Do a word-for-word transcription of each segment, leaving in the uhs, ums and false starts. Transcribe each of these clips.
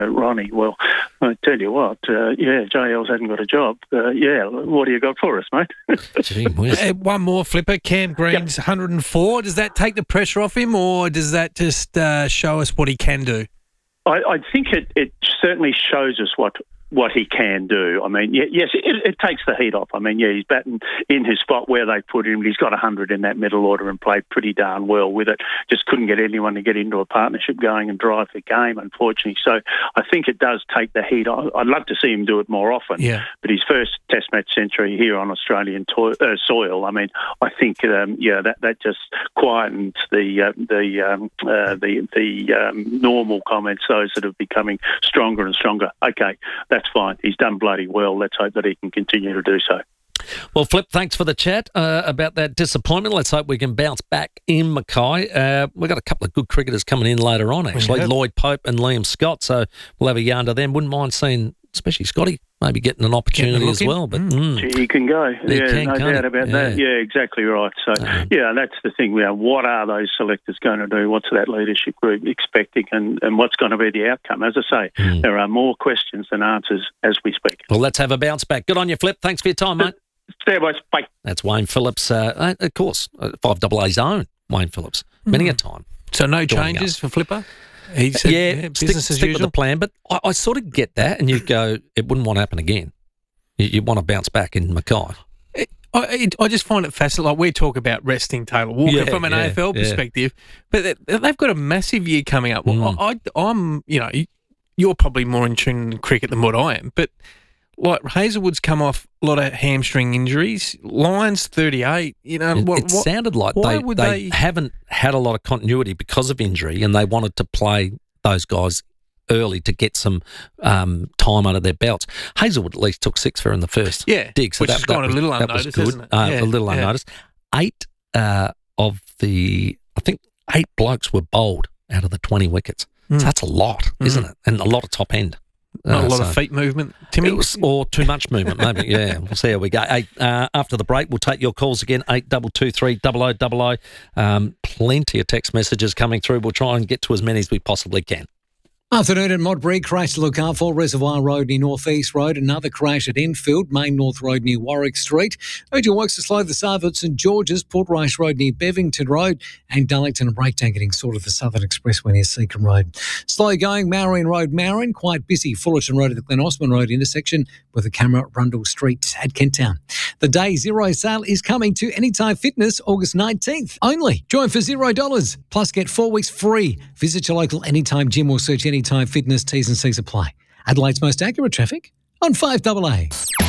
Uh, Ronnie, well, I tell you what, uh, yeah, J Ls hasn't got a job. Uh, yeah, what do you got for us, mate? Gee whiz. Uh, one more flipper, Cam Green's yep. one hundred and four. Does that take the pressure off him, or does that just uh, show us what he can do? I, I think it, it certainly shows us what what he can do. I mean, yes, it, it takes the heat off. I mean, yeah, he's batting in his spot where they put him. He's got one hundred in that middle order and played pretty darn well with it. Just couldn't get anyone to get into a partnership going and drive the game, unfortunately. So I think it does take the heat off. I'd love to see him do it more often. Yeah. But his first Test match century here on Australian to- uh, soil, I mean, I think, um, yeah, that, that just quietens the uh, the um, uh, the the um, normal comments, those that are becoming stronger and stronger. Okay, that's That's fine. He's done bloody well. Let's hope that he can continue to do so. Well, Flip, thanks for the chat uh, about that disappointment. Let's hope we can bounce back in Mackay. Uh, we've got a couple of good cricketers coming in later on, actually. Lloyd Pope and Liam Scott. So we'll have a yarn to them. Wouldn't mind seeing, especially Scotty, maybe getting an opportunity as well. But mm. Gee, he can go. He yeah, can, no doubt he? about yeah. that. Yeah, exactly right. So, um, yeah, that's the thing. You know, what are those selectors going to do? What's that leadership group expecting? And, and what's going to be the outcome? As I say, mm. there are more questions than answers as we speak. Well, let's have a bounce back. Good on you, Flip. Thanks for your time, mate. Stay boys. Bye. That's Wayne Phillips, uh, of course, five double A's own Wayne Phillips. Many mm. a time. So no changes for Flipper? He said, yeah, yeah, stick, business as stick usual. with the plan. But I, I sort of get that, and you go, it wouldn't want to happen again. You, you want to bounce back in Mackay. It, I, it, I just find it fascinating. Like we talk about resting Taylor Walker yeah, from an yeah, A F L yeah. perspective, but they, they've got a massive year coming up. Well, Mm. I, I'm, you know, you're probably more in tune in cricket than what I am, but like Hazelwood's come off a lot of hamstring injuries. Lyons thirty-eight. You know, It, what, it what, sounded like why they, would they they haven't had a lot of continuity because of injury, and they wanted to play those guys early to get some um, time under their belts. Hazelwood at least took six for in the first yeah, dig, so which that, has gone that was, a little that unnoticed, was good, hasn't it? uh, Yeah, a little yeah. unnoticed. Eight uh, of the, I think eight blokes were bowled out of the twenty wickets. Mm. So that's a lot, Mm. isn't it? And a lot of top end. Not Uh, a lot so of feet movement, Timmy. it was, or too much movement, maybe. Yeah, we'll see how we go. Eight, uh, after the break, we'll take your calls again. Eight double two three double o double o. Um, plenty of text messages coming through. We'll try and get to as many as we possibly can. Afternoon at Modbury, crash to look out for Reservoir Road near North East Road, another crash at Enfield, Main North Road near Warwick Street. Urgent works to slow the south at St George's, Portrush Road near Bevington Road, and Dullington and Breakdown getting sorted the Southern Expressway near Seacombe Road. Slow going, Marion Road, Marion, quite busy, Fullerton Road at the Glen Osmond Road intersection with a camera at Rundle Street at Kent Town. The Day Zero sale is coming to Anytime Fitness August nineteenth only. Join for zero dollars, plus get four weeks free. Visit your local Anytime gym or search Anytime Fitness. T's and C's apply. Adelaide's most accurate traffic on five double A.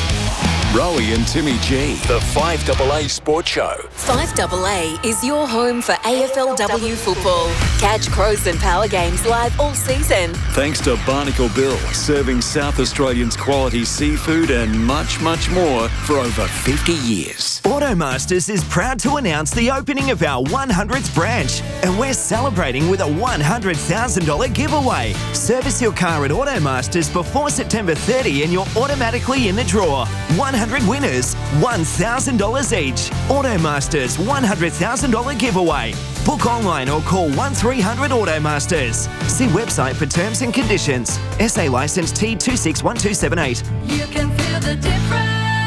Rowie and Timmy G, the five double A Sports Show. five double A is your home for A F L W football. Catch Crows and Power games live all season. Thanks to Barnacle Bill, serving South Australians quality seafood and much, much more for over fifty years. Automasters is proud to announce the opening of our one hundredth branch, and we're celebrating with a one hundred thousand dollars giveaway. Service your car at Automasters before September thirtieth and you're automatically in the draw. one hundred winners, one thousand dollars each. Automasters one hundred thousand dollars giveaway. Book online or call one three hundred Automasters. See website for terms and conditions. S A licence T two six one two seven eight. You can feel the difference.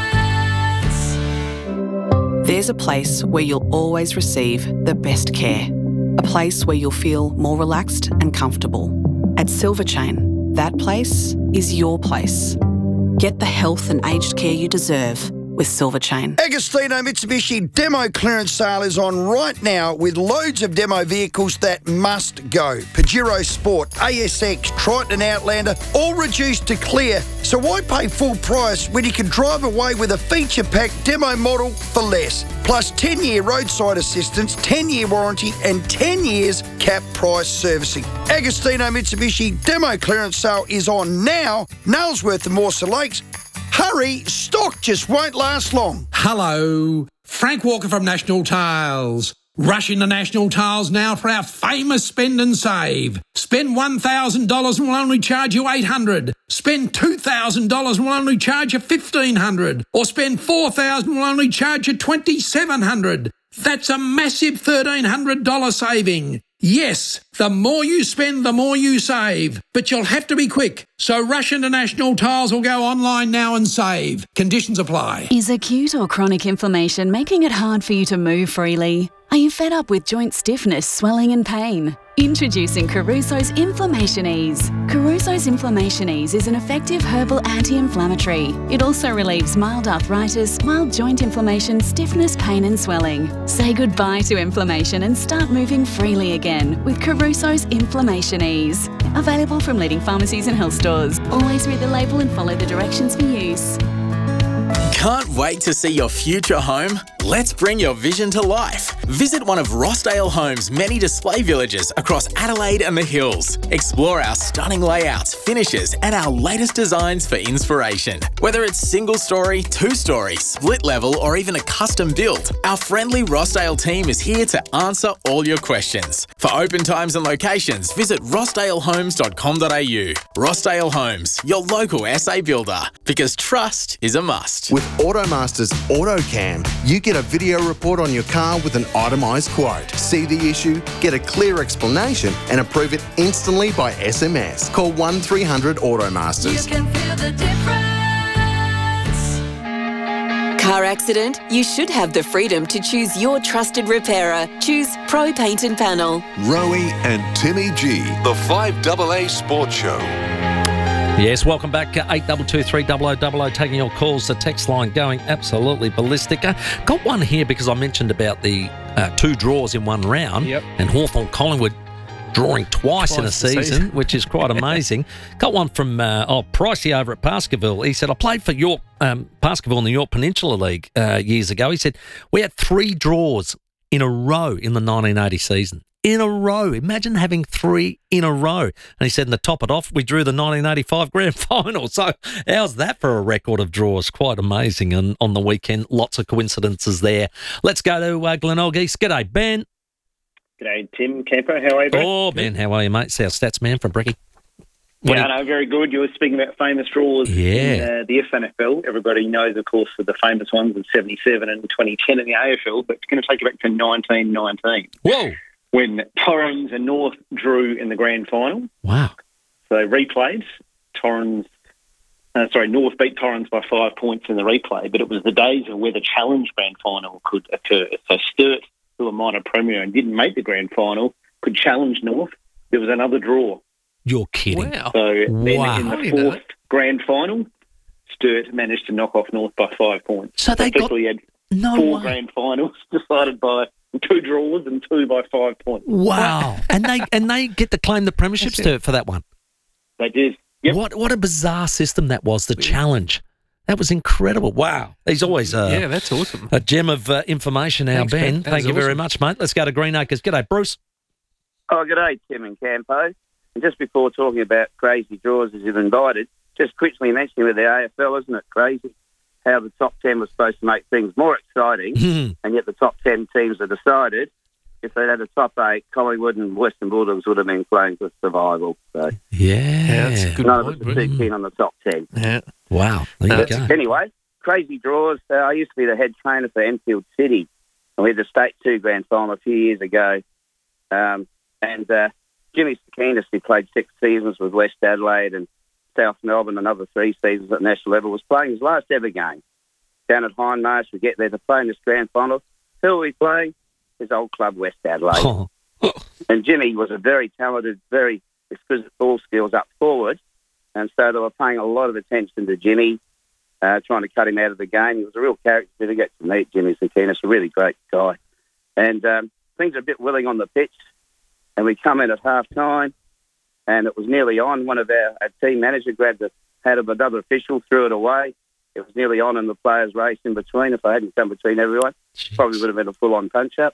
There's a place where you'll always receive the best care. A place where you'll feel more relaxed and comfortable. At Silver Chain, that place is your place. Get the health and aged care you deserve with Silver Chain. Agostino Mitsubishi demo clearance sale is on right now with loads of demo vehicles that must go. Pajero Sport, A S X, Triton and Outlander, all reduced to clear. So why pay full price when you can drive away with a feature-packed demo model for less? Plus ten-year roadside assistance, ten-year warranty and ten years cap price servicing. Agostino Mitsubishi demo clearance sale is on now. Nailsworth and Morsa Lakes. Hurry, stock just won't last long. Hello, Frank Walker from National Tiles. Rush into National Tiles now for our famous spend and save. Spend one thousand dollars and we'll only charge you eight hundred dollars. Spend two thousand dollars and we'll only charge you fifteen hundred dollars. Or spend four thousand dollars and we'll only charge you twenty-seven hundred dollars. That's a massive thirteen hundred dollars saving. Yes, the more you spend, the more you save. But you'll have to be quick. So rush into National Tiles or go online now and save. Conditions apply. Is acute or chronic inflammation making it hard for you to move freely? Are you fed up with joint stiffness, swelling and pain? Introducing Caruso's Inflammation Ease. Caruso's Inflammation Ease is an effective herbal anti-inflammatory. It also relieves mild arthritis, mild joint inflammation, stiffness, pain and swelling. Say goodbye to inflammation and start moving freely again with Caruso's Inflammation Ease. Available from leading pharmacies and health stores. Always read the label and follow the directions for use. Can't wait to see your future home? Let's bring your vision to life. Visit one of Rossdale Homes' many display villages across Adelaide and the Hills. Explore our stunning layouts, finishes, and our latest designs for inspiration. Whether it's single story, two story, split level, or even a custom build, our friendly Rossdale team is here to answer all your questions. For open times and locations, visit rossdale homes dot com dot a u. Rossdale Homes, your local S A builder, because trust is a must. With Automasters AutoCam, you get a video report on your car with an itemised quote. See the issue, get a clear explanation and approve it instantly by S M S. Call one three hundred Automasters. You can feel the difference. Car accident? You should have the freedom to choose your trusted repairer. Choose Pro Paint and Panel. Rowie and Timmy G, the five A A Sports Show. Yes, welcome back. eight two two three double oh double oh, taking your calls. The text line going absolutely ballistic. Uh, got one here because I mentioned about the uh, two draws in one round. Yep. And Hawthorn Collingwood drawing twice, twice in a season, season, which is quite amazing. Got one from uh, oh Pricey over at Baskerville. He said, I played for York um, Baskerville in the York Peninsula League uh, years ago. He said, we had three draws in a row in the nineteen eighty season. In a row. Imagine having three in a row. And he said, and to top it off, we drew the nineteen eighty-five grand final. So how's that for a record of draws? Quite amazing. And on the weekend, lots of coincidences there. Let's go to uh, Glenorg East. G'day, Ben. G'day, Tim Camper. How are you, Ben? Oh, Ben, how are you, mate? It's our stats man from Bricky. What yeah, you... no, very good. You were speaking about famous draws yeah. in uh, the F N F L. Everybody knows, of course, of the famous ones of seventy-seven and twenty ten in the A F L, but it's going to take you back to nineteen nineteen. Whoa. When Torrens and North drew in the grand final. Wow. So they replayed. Torrens, uh, sorry, North beat Torrens by five points in the replay, but it was the days of where the Challenge grand final could occur. So Sturt, who were minor premier and didn't make the grand final, could challenge North. There was another draw. You're kidding. Wow. So then wow. in the fourth grand final, Sturt managed to knock off North by five points. So they got had no four way. grand finals decided by two draws and two by five points. Wow. and they and they get to claim the premiership, Sturt, for that one. They did. Yep. What what a bizarre system that was, the Challenge. That was incredible. Wow. He's always a, yeah, that's awesome. a gem of uh, information, our Thanks, Ben. Ben. Thank you awesome. very much, mate. Let's go to Greenacres. G'day, Bruce. Oh, g'day, Tim and Campo. And just before talking about crazy draws as you've invited, just quickly mentioning with the A F L, isn't it crazy how the top ten was supposed to make things more exciting, and yet the top ten teams are decided. If they'd had a top eight, Collingwood and Western Bulldogs would have been playing for survival. So yeah, yeah that's a good none point, of us are too keen on the top ten. Yeah. Wow. There uh, you go. Anyway, crazy draws. Uh, I used to be the head trainer for Enfield City, and we had the State two grand final a few years ago. Um, and uh, Jimmy Sakinas, who played six seasons with West Adelaide and South Melbourne, another three seasons at national level, was playing his last ever game down at Hindmarsh. We get there to play in this grand final. Who are we playing? His old club, West Adelaide. Oh. And Jimmy was a very talented, very exquisite ball skills up forward. And so they were paying a lot of attention to Jimmy, uh, trying to cut him out of the game. He was a real character to get to meet Jimmy Sakinas, a really great guy. And um, things are a bit willing on the pitch. And we come in at half-time, and it was nearly on. One of our, our team manager grabbed the hat of another official, threw it away. It was nearly on, and the players raced in between. If I hadn't come between everyone, Jeez. Probably would have been a full-on punch-up.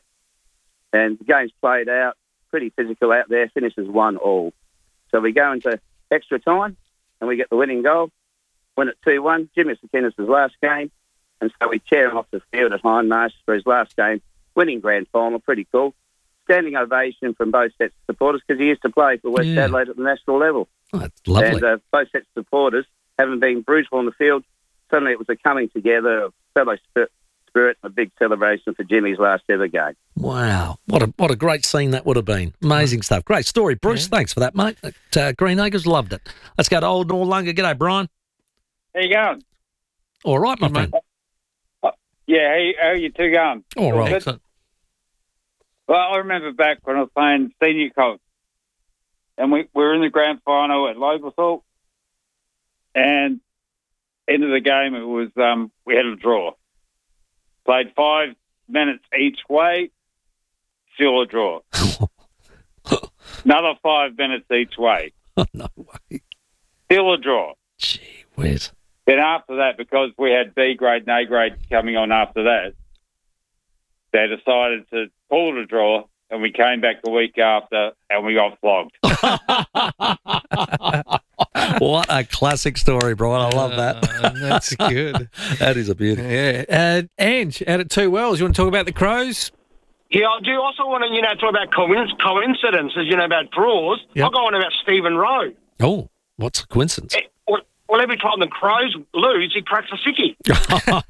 And the game's played out, pretty physical out there, finishes one all. So we go into extra time, and we get the winning goal, win it two one. Jimmy Sakinas' last game, and so we chair him off the field at Hindmarsh for his last game, winning grand final, pretty cool. Standing ovation from both sets of supporters because he used to play for West yeah. Adelaide at the national level. Oh, that's lovely. And uh, both sets of supporters, having been brutal on the field, suddenly it was a coming together of fellow spirit, a big celebration for Jimmy's last ever game. Wow. What a what a great scene that would have been. Amazing stuff. Great story, Bruce. Yeah. Thanks for that, mate. At, uh, Green Acres, loved it. Let's go to Old Noarlunga. G'day, Brian. How you going? All right, my Good, friend. Uh, yeah, how, you, how are you two going? All right. Good? Well, I remember back when I was playing senior coach, and we, we were in the grand final at Lobosall, and end of the game, it was um, we had a draw. Played five minutes each way, still a draw. Another five minutes each way. No way. Still a draw. Gee whiz. Then after that, because we had B grade and A grade coming on after that, they decided to call it a draw, and we came back the week after and we got flogged. What a classic story, Brian. I love that. Uh, that's good. That is a beauty. Yeah. Uh, Ange, out at Two Wells, you want to talk about the Crows? Yeah, I do also want to, you know, talk about coincidences, you know, about draws. Yep. I'll go on about Stephen Rowe. Oh, what's a coincidence? Eh, well, well, every time the Crows lose, he cracks a sickie.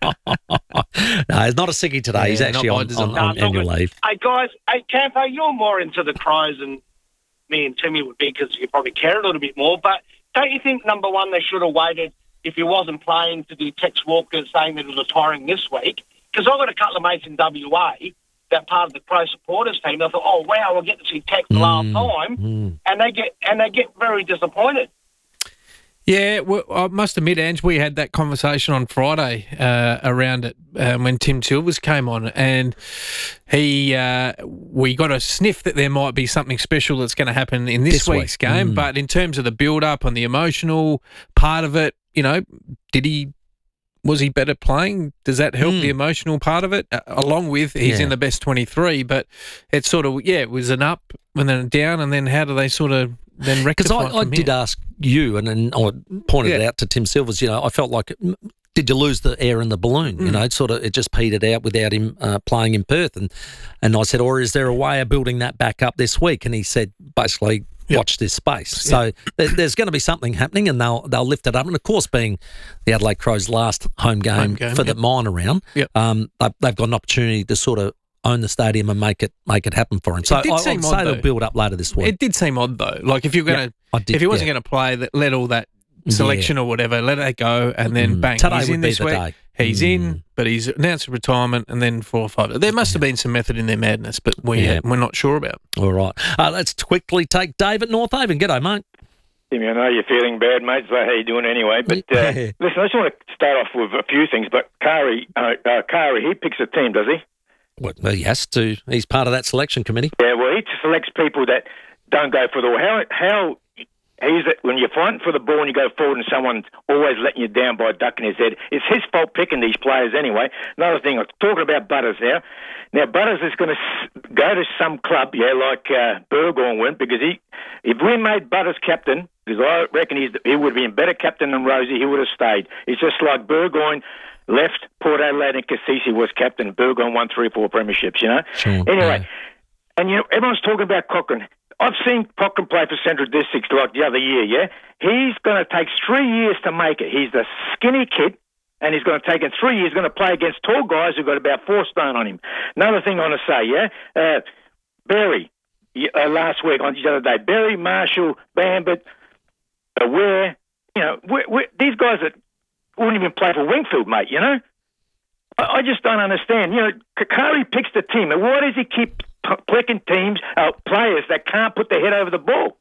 No, he's not a sickie today. Yeah, he's actually not on, by on, design. on No, annual not leave. Hey, guys, hey, Campo, you're more into the Crows than me and Timmy would be because you probably care a little bit more. But don't you think, number one, they should have waited if he wasn't playing to do Tex Walker saying that he was retiring this week? Because I've got a couple of mates in W A that part of the Crow supporters team. I thought, oh, wow, we'll get to see Tex the last time. Mm. And they get and they get very disappointed. Yeah, well, I must admit, Ange, we had that conversation on Friday uh, around it um, when Tim Silvers came on, and he uh, we got a sniff that there might be something special that's going to happen in this, This week's week. game. Mm. But in terms of the build-up and the emotional part of it, you know, did he was he better playing? Does that help Mm. the emotional part of it? Uh, along with he's Yeah. in the best twenty-three, but it's sort of yeah, it was an up and then a down, and then how do they sort of then Because rectify I, it I from did here? ask you, and then I pointed it Yeah. out to Tim Silvers, you know, I felt like, mm, did you lose the air in the balloon? You Mm. know, sort of, it just petered out without him uh, playing in Perth. And, and I said, or is there a way of building that back up this week? And he said, basically, Yep. watch this space. So there, there's going to be something happening, and they'll they'll lift it up. And of course, being the Adelaide Crows' last home game, Home game, for yep. the minor round, Yep. um, they've, they've got an opportunity to sort of own the stadium and make it make it happen for him. So I, did I'd seem say odd, they'll though. build up later this week. It did seem odd though. Like if you're Yeah, going I to, did, if he wasn't yeah. going to play, that let all that selection or whatever, let it go, and then Mm. bang, Today he's would in be this the week. day. He's Mm. in, but he's announced retirement, and then four or five. There must have been some method in their madness, but we Yeah. we're not sure about. All right. Uh, let's quickly take Dave at North Haven. G'day, mate. Timmy, I know you're feeling bad, mate, so how you doing anyway? But uh, Yeah. listen, I just want to start off with a few things. But Kari, uh, uh, Kari, he picks a team, does he? Well, he has to. He's part of that selection committee. Yeah, well, he selects people that don't go for the ball. How, how he's when you're fighting for the ball and you go forward and someone's always letting you down by ducking his head, it's his fault picking these players anyway. Another thing, I'm talking about Butters now. Now, Butters is going to go to some club, yeah, like uh, Burgoyne went, because he, if we made Butters captain, because I reckon he's, he would have been better captain than Rosie, he would have stayed. It's just like Burgoyne left, Port Adelaide and Cassisi was captain. Burgoyne won three, four premierships, you know? Sure, anyway, yeah. and you know, everyone's talking about Cochrane. I've seen Cochrane play for Central Districts like the other year, yeah? He's going to take three years to make it. He's the skinny kid, and he's going to take in three years, going to play against tall guys who've got about four stone on him. Another thing I want to say, yeah? Uh, Berry, uh, last week, on the other day, Berry, Marshall, Bambit, uh, Ware, you know, we're, we're, these guys that wouldn't even play for Wingfield, mate, you know? I, I just don't understand. You know, Kakari picks the team, and why does he keep p- picking teams, uh, players that can't put their head over the ball?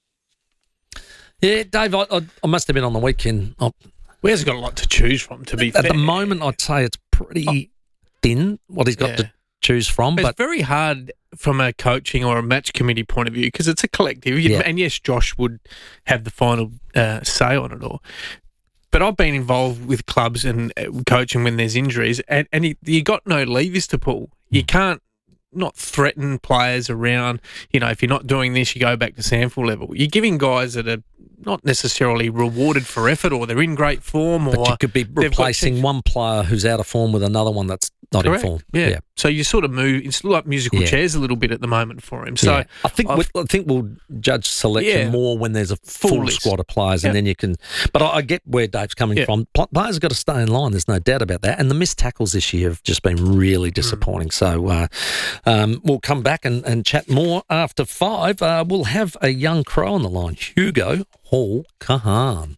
Yeah, Dave, I, I, I must have been on the weekend. I, Where's got a lot to choose from, to be at fair. the moment, I'd say it's pretty thin what he's got Yeah. to choose from. It's But very hard from a coaching or a match committee point of view because it's a collective. You- Yeah. And yes, Josh would have the final uh, say on it all. But I've been involved with clubs and uh, coaching when there's injuries, and, and you, you got no levers to pull. You can't not threaten players around. You know, if you're not doing this, you go back to sample level. You're giving guys that are not necessarily rewarded for effort, or they're in great form, or but you could be they've got replacing check- one player who's out of form with another one that's not Correct. in form. Yeah. yeah. So you sort of move. It's like musical Yeah. chairs a little bit at the moment for him. So Yeah. I think I've- we, I think we'll judge selection Yeah. more when there's a full, Full list. squad of players, and Yep. then you can. But I, I get where Dave's coming Yeah. from. Pl- Players have got to stay in line. There's no doubt about that. And the missed tackles this year have just been really disappointing. So uh, um, we'll come back and, and chat more after five. Uh, we'll have a young crow on the line, Hugo Hall Kahan.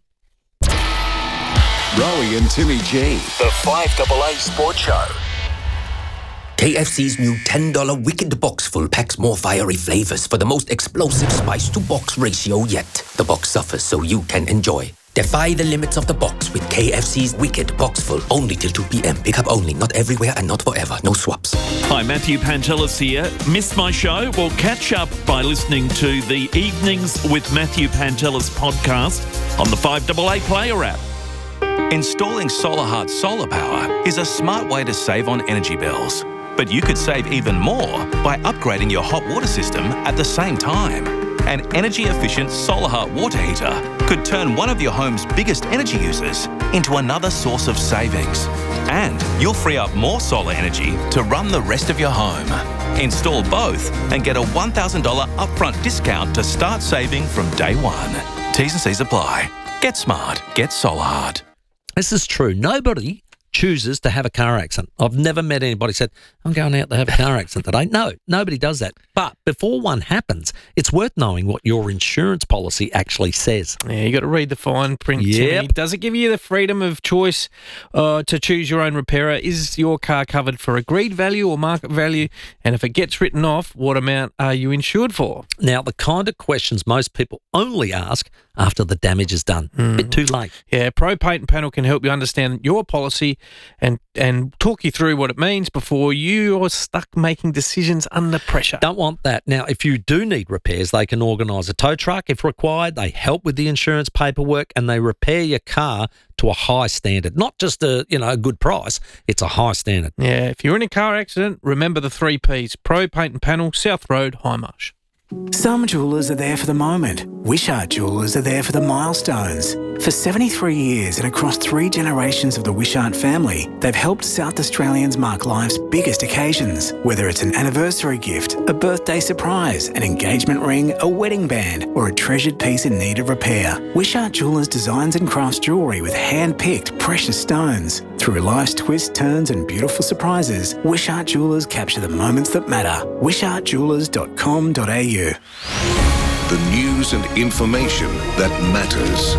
Rowie and Timmy G. The five A A Sports Show. K F C's new ten dollars Wicked Box Full packs more fiery flavours for the most explosive spice-to-box ratio yet. The box suffers so you can enjoy. Defy the limits of the box with K F C's Wicked Box Full. Only till two p.m. Pick up only, not everywhere and not forever. No swaps. Hi, Matthew Pantelis here. Missed my show? Well, catch up by listening to the Evenings with Matthew Pantelis podcast on the five A A Player app. Installing SolarHeart solar power is a smart way to save on energy bills. But you could save even more by upgrading your hot water system at the same time. An energy-efficient SolarHeart water heater could turn one of your home's biggest energy users into another source of savings. And you'll free up more solar energy to run the rest of your home. Install both and get a one thousand dollars upfront discount to start saving from day one. T's and C's apply. Get smart. Get SolarHeart. This is true. Nobody chooses to have a car accident. I've never met anybody said, I'm going out to have a car accident today. No, nobody does that. But before one happens, it's worth knowing what your insurance policy actually says. Yeah, you got to read the fine print. Yep. Timmy. Does it give you the freedom of choice uh, to choose your own repairer? Is your car covered for agreed value or market value? And if it gets written off, what amount are you insured for? Now, the kind of questions most people only ask after the damage is done. Mm. A bit too late. Yeah, Pro Paint and Panel can help you understand your policy and and talk you through what it means before you are stuck making decisions under pressure. Don't want that. Now, if you do need repairs, they can organise a tow truck if required. They help with the insurance paperwork and they repair your car to a high standard. Not just a, you know, a good price, it's a high standard. Yeah, if you're in a car accident, remember the three Ps. Pro Paint and Panel, South Road, Highmarsh. Some jewellers are there for the moment. Wishart Jewellers are there for the milestones. For seventy-three years and across three generations of the Wishart family, they've helped South Australians mark life's biggest occasions. Whether it's an anniversary gift, a birthday surprise, an engagement ring, a wedding band, or a treasured piece in need of repair, Wishart Jewellers designs and crafts jewellery with hand-picked precious stones. Through life's twists, turns and beautiful surprises, Wishart Jewellers capture the moments that matter. wishart jewellers dot com dot a u. The news and information that matters.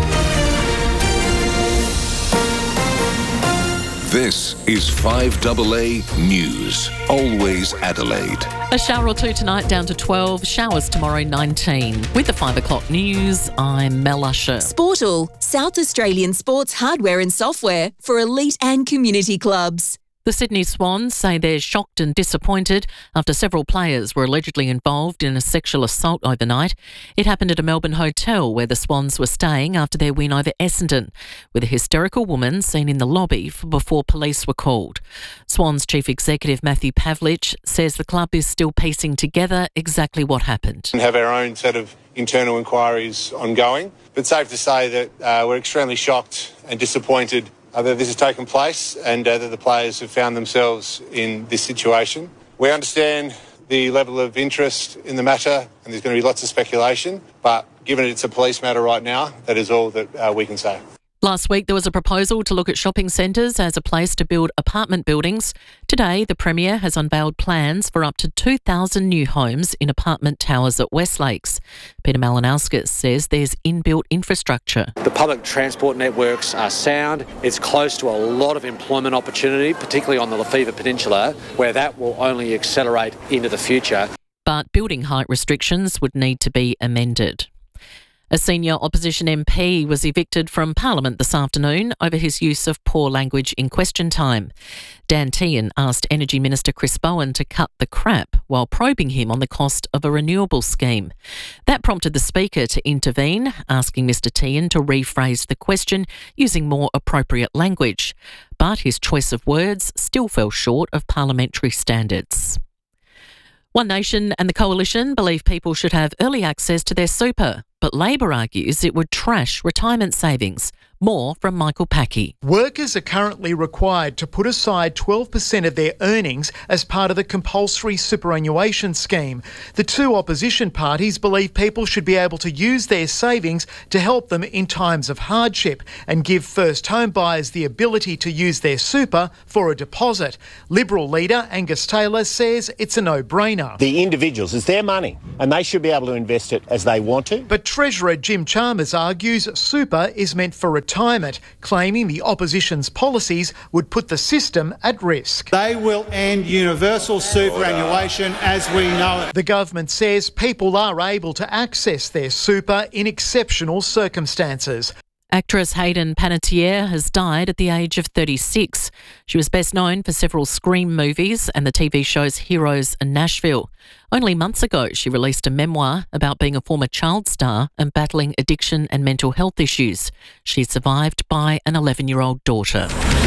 This is five A A News. Always Adelaide. A shower or two tonight, down to twelve. Showers tomorrow, nineteen. With the five o'clock news, I'm Mel Usher. Sportal, South Australian sports hardware and software for elite and community clubs. The Sydney Swans say they're shocked and disappointed after several players were allegedly involved in a sexual assault overnight. It happened at a Melbourne hotel where the Swans were staying after their win over Essendon, with a hysterical woman seen in the lobby before police were called. Swans Chief Executive Matthew Pavlich says the club is still piecing together exactly what happened. And have our own set of internal inquiries ongoing, but safe to say that uh, we're extremely shocked and disappointed Uh, that this has taken place and uh, that the players have found themselves in this situation. We understand the level of interest in the matter and there's going to be lots of speculation, but given it's a police matter right now, that is all that uh, we can say. Last week, there was a proposal to look at shopping centres as a place to build apartment buildings. Today, the Premier has unveiled plans for up to two thousand new homes in apartment towers at Westlakes. Peter Malinauskas says there's inbuilt infrastructure. The public transport networks are sound. It's close to a lot of employment opportunity, particularly on the Lefevre Peninsula, where that will only accelerate into the future. But building height restrictions would need to be amended. A senior opposition M P was evicted from Parliament this afternoon over his use of poor language in question time. Dan Tehan asked Energy Minister Chris Bowen to cut the crap while probing him on the cost of a renewable scheme. That prompted the Speaker to intervene, asking Mr Tehan to rephrase the question using more appropriate language. But his choice of words still fell short of parliamentary standards. One Nation and the Coalition believe people should have early access to their super, but Labor argues it would trash retirement savings. More from Michael Packey. Workers are currently required to put aside twelve percent of their earnings as part of the compulsory superannuation scheme. The two opposition parties believe people should be able to use their savings to help them in times of hardship and give first home buyers the ability to use their super for a deposit. Liberal leader Angus Taylor says it's a no-brainer. The individuals, it's their money and they should be able to invest it as they want to. But Treasurer Jim Chalmers argues super is meant for retirement, claiming the opposition's policies would put the system at risk. They will end universal superannuation as we know it. The government says people are able to access their super in exceptional circumstances. Actress Hayden Panettiere has died at the age of thirty-six. She was best known for several Scream movies and the T V shows Heroes and Nashville. Only months ago, she released a memoir about being a former child star and battling addiction and mental health issues. She's survived by an eleven-year-old daughter.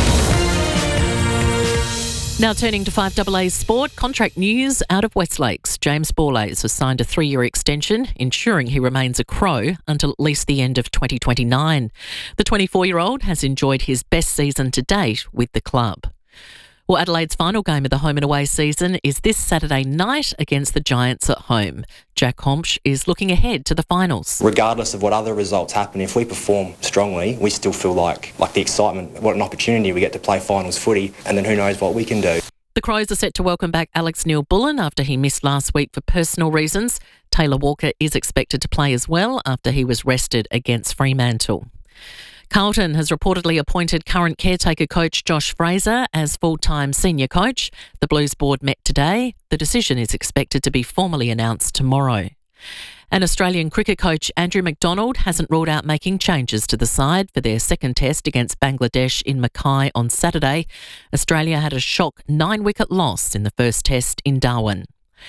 Now turning to five A A sport, contract news out of Westlakes. James Borlase has signed a three-year extension, ensuring he remains a Crow until at least the end of twenty twenty-nine. The twenty-four-year-old has enjoyed his best season to date with the club. Well, Adelaide's final game of the home and away season is this Saturday night against the Giants at home. Jack Hombsch is looking ahead to the finals. Regardless of what other results happen, if we perform strongly, we still feel like like the excitement, what an opportunity we get to play finals footy, and then who knows what we can do. The Crows are set to welcome back Alex Neil-Bullen after he missed last week for personal reasons. Taylor Walker is expected to play as well after he was rested against Fremantle. Carlton has reportedly appointed current caretaker coach Josh Fraser as full-time senior coach. The Blues board met today. The decision is expected to be formally announced tomorrow. And Australian cricket coach Andrew McDonald hasn't ruled out making changes to the side for their second test against Bangladesh in Mackay on Saturday. Australia had a shock nine-wicket loss in the first test in Darwin.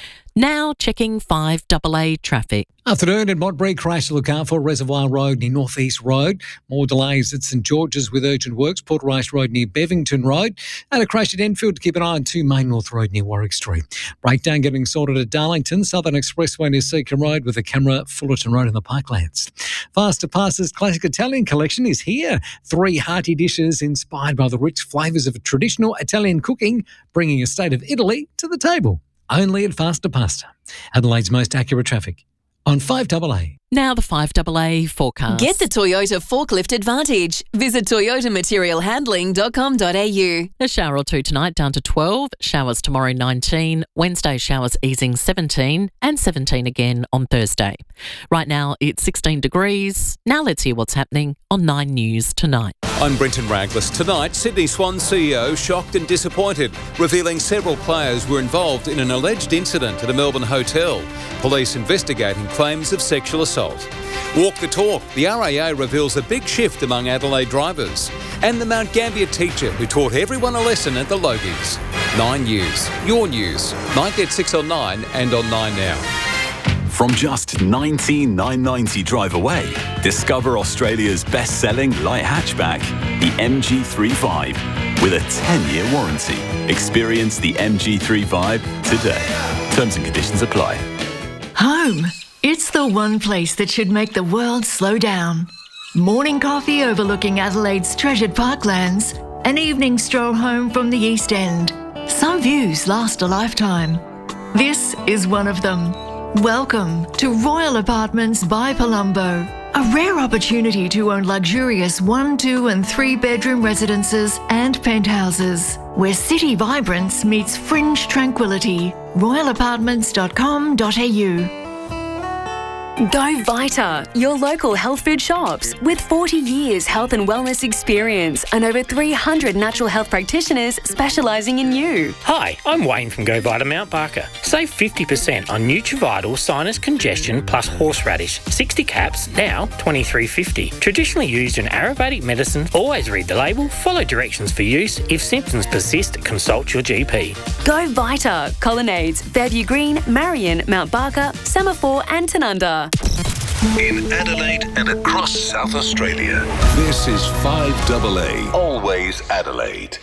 Now checking five A A traffic. Afternoon in Modbury, crash to look out for Reservoir Road near North East Road. More delays at St George's with urgent works, Portrush Road near Bevington Road. And a crash at Enfield to keep an eye on two Main North Road near Warwick Street. Breakdown getting sorted at Darlington, Southern Expressway near Seacombe Road with a camera, Fullerton Road in the Parklands. Faster Passes Classic Italian Collection is here. Three hearty dishes inspired by the rich flavours of traditional Italian cooking, bringing a state of Italy to the table. Only at Faster Pasta. Adelaide's most accurate traffic on five A A. Now the five A A forecast. Get the Toyota Forklift Advantage. Visit toyota material handling dot com dot a u. A shower or two tonight down to twelve. Showers tomorrow nineteen. Wednesday showers easing seventeen. And seventeen again on Thursday. Right now it's sixteen degrees. Now let's hear what's happening on Nine News tonight. I'm Brenton Raglas. Tonight, Sydney Swans C E O shocked and disappointed, revealing several players were involved in an alleged incident at a Melbourne hotel. Police investigating claims of sexual assault. Walk the talk. The R A A reveals a big shift among Adelaide drivers. And the Mount Gambier teacher who taught everyone a lesson at the Logies. Nine News. Your news. Night at six on Nine and on Nine Now. From just nineteen thousand nine hundred ninety drive away, discover Australia's best-selling light hatchback, the M G thirty-five, with a ten-year warranty. Experience the M G thirty-five today. Terms and conditions apply. Home. It's the one place that should make the world slow down. Morning coffee overlooking Adelaide's treasured parklands, an evening stroll home from the East End. Some views last a lifetime. This is one of them. Welcome to Royal Apartments by Palumbo, a rare opportunity to own luxurious one, two and three bedroom residences and penthouses, where city vibrance meets fringe tranquility. royal apartments dot com dot a u. Go Vita, your local health food shops. With forty years health and wellness experience and over three hundred natural health practitioners specialising in you. Hi, I'm Wayne from Go Vita Mount Barker. Save fifty percent on Nutrivital Sinus Congestion plus Horseradish. sixty caps, now twenty-three fifty. Traditionally used in Ayurvedic medicine, always read the label, follow directions for use. If symptoms persist, consult your G P. Go Vita, Colonnades, Fairview Green, Marion, Mount Barker, Semaphore and Tanunda. In Adelaide and across South Australia, this is five A A, always Adelaide.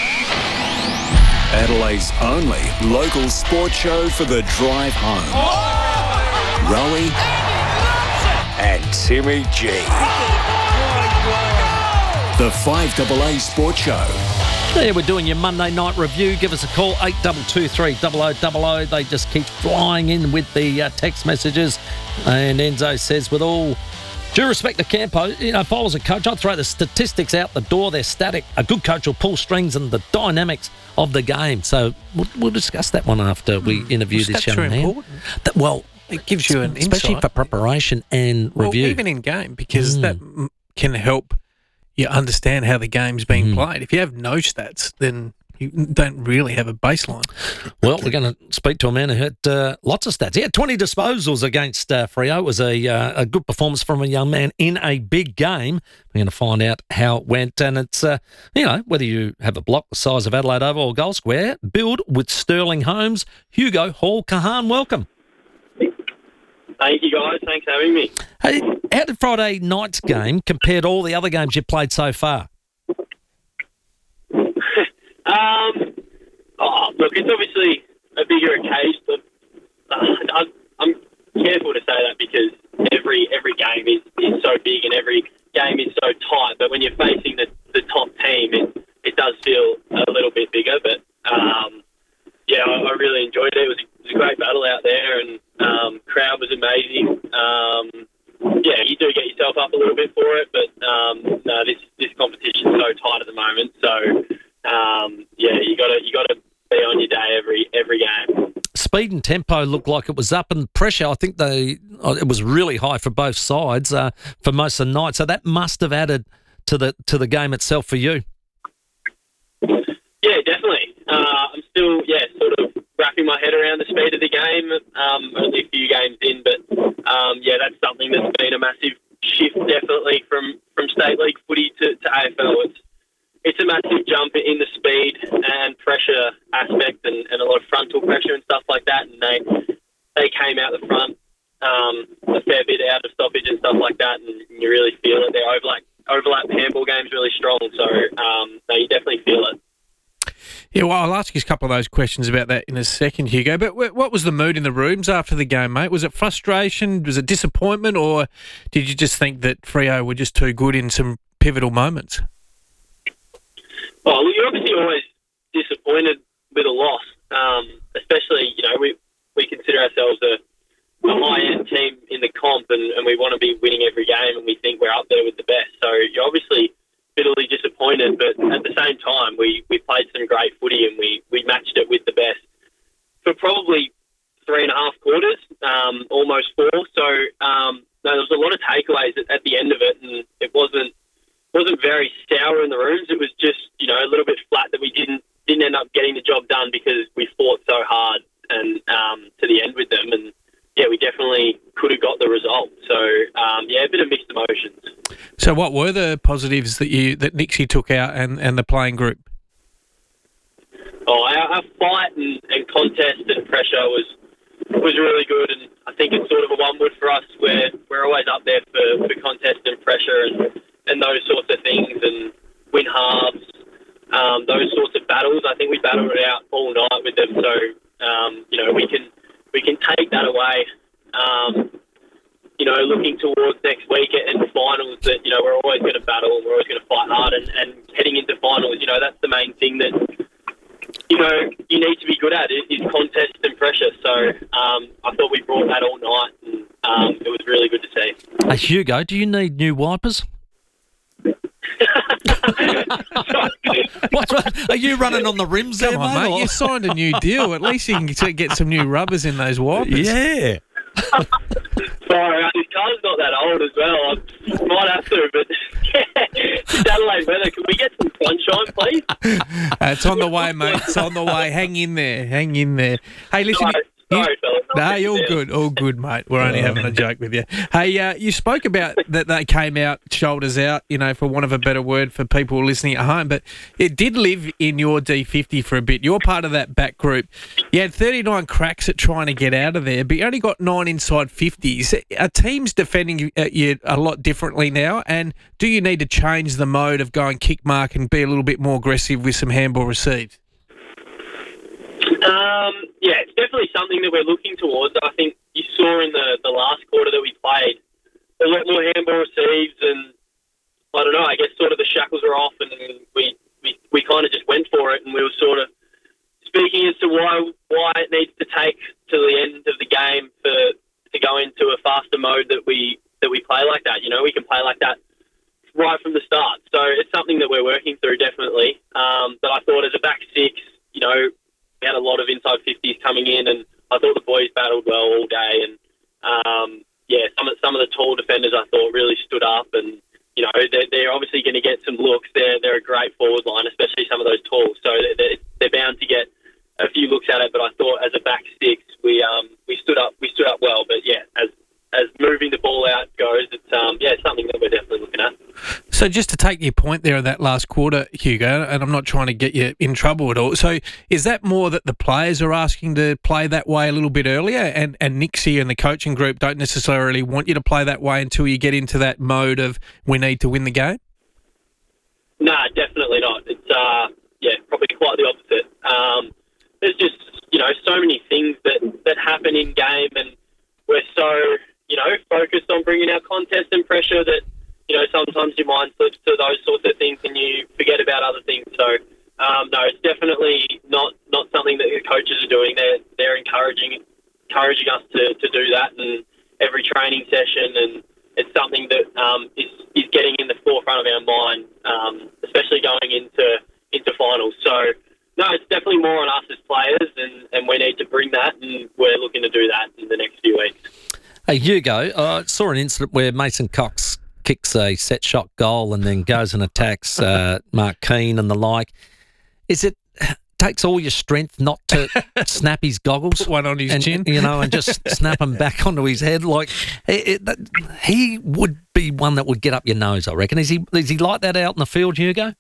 Adelaide's only local sports show for the drive home. Oh! Rowie and Timmy G. The five A A Sports Show. Yeah, we're doing your Monday night review. Give us a call, eight two two three, zero zero zero zero. They just keep flying in with the uh, text messages. And Enzo says, with all due respect to Campo, you know, if I was a coach, I'd throw the statistics out the door. They're static. A good coach will pull strings and the dynamics of the game. So we'll, we'll discuss that one after we Hmm. interview Well, this stats young are man. important. That, well, It gives you an especially insight. for preparation and Well, review. even in game, because Mm. that mm, can help you understand how the game's being Mm. played. If you have no stats, then you don't really have a baseline. Well, we're going to speak to a man who had uh, lots of stats. He had twenty disposals against uh, Freo. It was a, uh, a good performance from a young man in a big game. We're going to find out how it went. And it's, uh, you know, whether you have a block the size of Adelaide Oval or Goal Square, build with Sterling Homes. Hugo Hall-Kahan, welcome. Thank you, guys. Thanks for having me. Hey, how did Friday night's game compare to all the other games you've played so far? Um, oh, look, it's obviously a bigger occasion, but uh, I, I'm careful to say that because every every game is, is so big and every game is so tight. But when you're facing the, the top team, it, it does feel a little bit bigger. But um, yeah, I, I really enjoyed it. It was, it was a great battle out there, and um, crowd was amazing. Um, yeah, you do get yourself up a little bit for it, but um, no, this this competition's so tight at the moment. So um, yeah, you got to you got to be on your day every every game. Speed and tempo looked like it was up, and pressure, I think they oh, it was really high for both sides uh, for most of the night. So that must have added to the to the game itself for you. Yeah, definitely. Uh, I'm still, yeah, sort of wrapping my head around the speed of the game. Um, only a few games in, but um, yeah, that's something that's been a massive shift, definitely from, from state league footy to, to A F L. It's it's a massive jump in the speed and pressure aspect, and, and a lot of frontal pressure and stuff like that. And they they came out the front um, a fair bit out of stoppage and stuff like that, and you really feel it. Their overlap overlap handball game's really strong, so um, no, you definitely feel it. Yeah, well, I'll ask you a couple of those questions about that in a second, Hugo. But wh- what was the mood in the rooms after the game, mate? Was it frustration? Was it disappointment? Or did you just think that Freo were just too good in some pivotal moments? Well, you're obviously always disappointed with a loss, um, especially, you know, we, we consider ourselves a, a high-end team in the comp, and, and we want to be winning every game, and we think we're up there with the best. So you're obviously bitterly disappointed, but at the same time, we, we played some great footy and we, we matched it with the best for probably three and a half quarters, um, almost four. So um, no, there was a lot of takeaways at, at the end of it, and it wasn't wasn't very sour in the rooms. It was just, you know, a little bit flat that we didn't didn't end up getting the job done because we fought so hard and um, to the end with them, and yeah, we definitely could have got the result. So um, yeah, a bit of mixed emotions. So what were the positives that you that Nixie took out and, and the playing group? Oh, our, our fight and, and contest and pressure was was really good, and I think it's sort of a one-wood for us where we're always up there for, for contest and pressure and, and those sorts of things, and win halves, um, those sorts of battles. I think we battled it out all night with them, so um, you know, we can we can take that away. Um, you know, looking towards next week and the finals, that, you know, we're always going to battle and we're always going to fight hard, and, and heading into finals, you know, that's the main thing that, you know, you need to be good at is, is contest and pressure. So um, I thought we brought that all night, and um, it was really good to see. Hey, Hugo, do you need new wipers? what, what, are you running on the rims there, Come on, mate, or- you signed a new deal. At least you can get get some new rubbers in those wipers. Yeah. Sorry, this car's not that old as well. I might have to, but yeah, it's Adelaide weather. Can we get some sunshine, please? Uh, it's on the way, mate. It's on the way. Hang in there. Hang in there. Hey, listen. Sorry, sorry fellas. No, you're all good. All good, mate. We're only having a joke with you. Hey, uh, you spoke about that they came out shoulders out, you know, for want of a better word for people listening at home, but it did live in your D fifty for a bit. You're part of that back group. You had thirty-nine cracks at trying to get out of there, but you only got nine inside fifties. Are teams defending you a lot differently now, and do you need to change the mode of going kick mark and be a little bit more aggressive with some handball receives? Um, yeah, it's definitely something that we're looking towards. I think you saw in the, the last quarter that we played a lot more handball receives, and I don't know, I guess sort of the shackles were off and we, we, we kind of just went for it, and we were sort of speaking as to why why it needs to take to the end of the game for to go into a faster mode that we that we play like that. You know, we can play like that right from the start. So it's something that we're working through, definitely. Um, but I thought as a back six, you know, we had a lot of inside fifties coming in, and I thought the boys battled well all day. And um, yeah, some of some of the tall defenders I thought really stood up, and you know, they're, they're obviously going to get some looks. They're they're a great forward line, especially some of those talls. So they're, they're bound to get a few looks at it. But I thought as a back six, we um we stood up we stood up well. But yeah, as as moving the ball out goes, it's um yeah it's something that we're definitely looking at. So just to take your point there in that last quarter, Hugo, and I'm not trying to get you in trouble at all. So is that more that the players are asking to play that way a little bit earlier, and, and Nixie and the coaching group don't necessarily want you to play that way until you get into that mode of we need to win the game? No, definitely not. It's uh yeah, probably quite the opposite. Um, there's just, you know, so many things that, that happen in game, and we're so, you know, focused on bringing our contest and pressure that, you know, sometimes your mind slips to those sorts of things and you forget about other things. So, um, no, it's definitely not, not something that the coaches are doing. They're, they're encouraging encouraging us to, to do that in every training session, and it's something that um, is, is getting in the forefront of our mind, um, especially going into into finals. So, no, it's definitely more on us as players, and, and we need to bring that, and we're looking to do that in the next few weeks. Hey, Hugo, I saw an incident where Mason Cox kicks a set shot goal and then goes and attacks uh, Mark Keane and the like. Is it takes all your strength not to snap his goggles? Put one on his and, chin. You know, and just snap them back onto his head? Like, it, it, he would be one that would get up your nose, I reckon. Is he, is he like that out in the field, Hugo?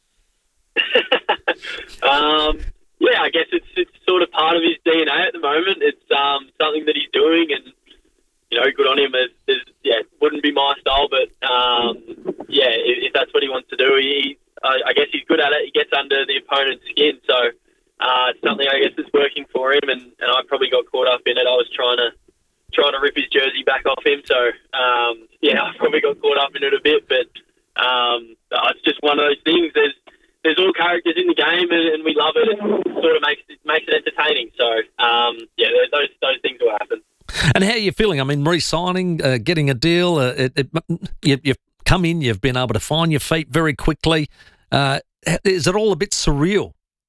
um, yeah, I guess it's it's sort of part of his D N A at the moment. It's um, something that he's doing, and you know, good on him. It's, it's, yeah, it wouldn't be my style, but um, yeah, if, if that's what he wants to do, he, I, I guess he's good at it. He gets under the opponent's skin, so uh, it's something I guess that's working for him, and, and I probably got caught up in it. I was trying to trying to rip his jersey back off him, so um, yeah, I probably got caught up in it a bit, but um, it's just one of those things. There's There's all characters in the game, and, and we love it. It sort of makes it makes it entertaining. So, um, yeah, those those things will happen. And how are you feeling? I mean, re-signing, uh, getting a deal. Uh, it, it, you, you've come in, you've been able to find your feet very quickly. Uh, is it all a bit surreal?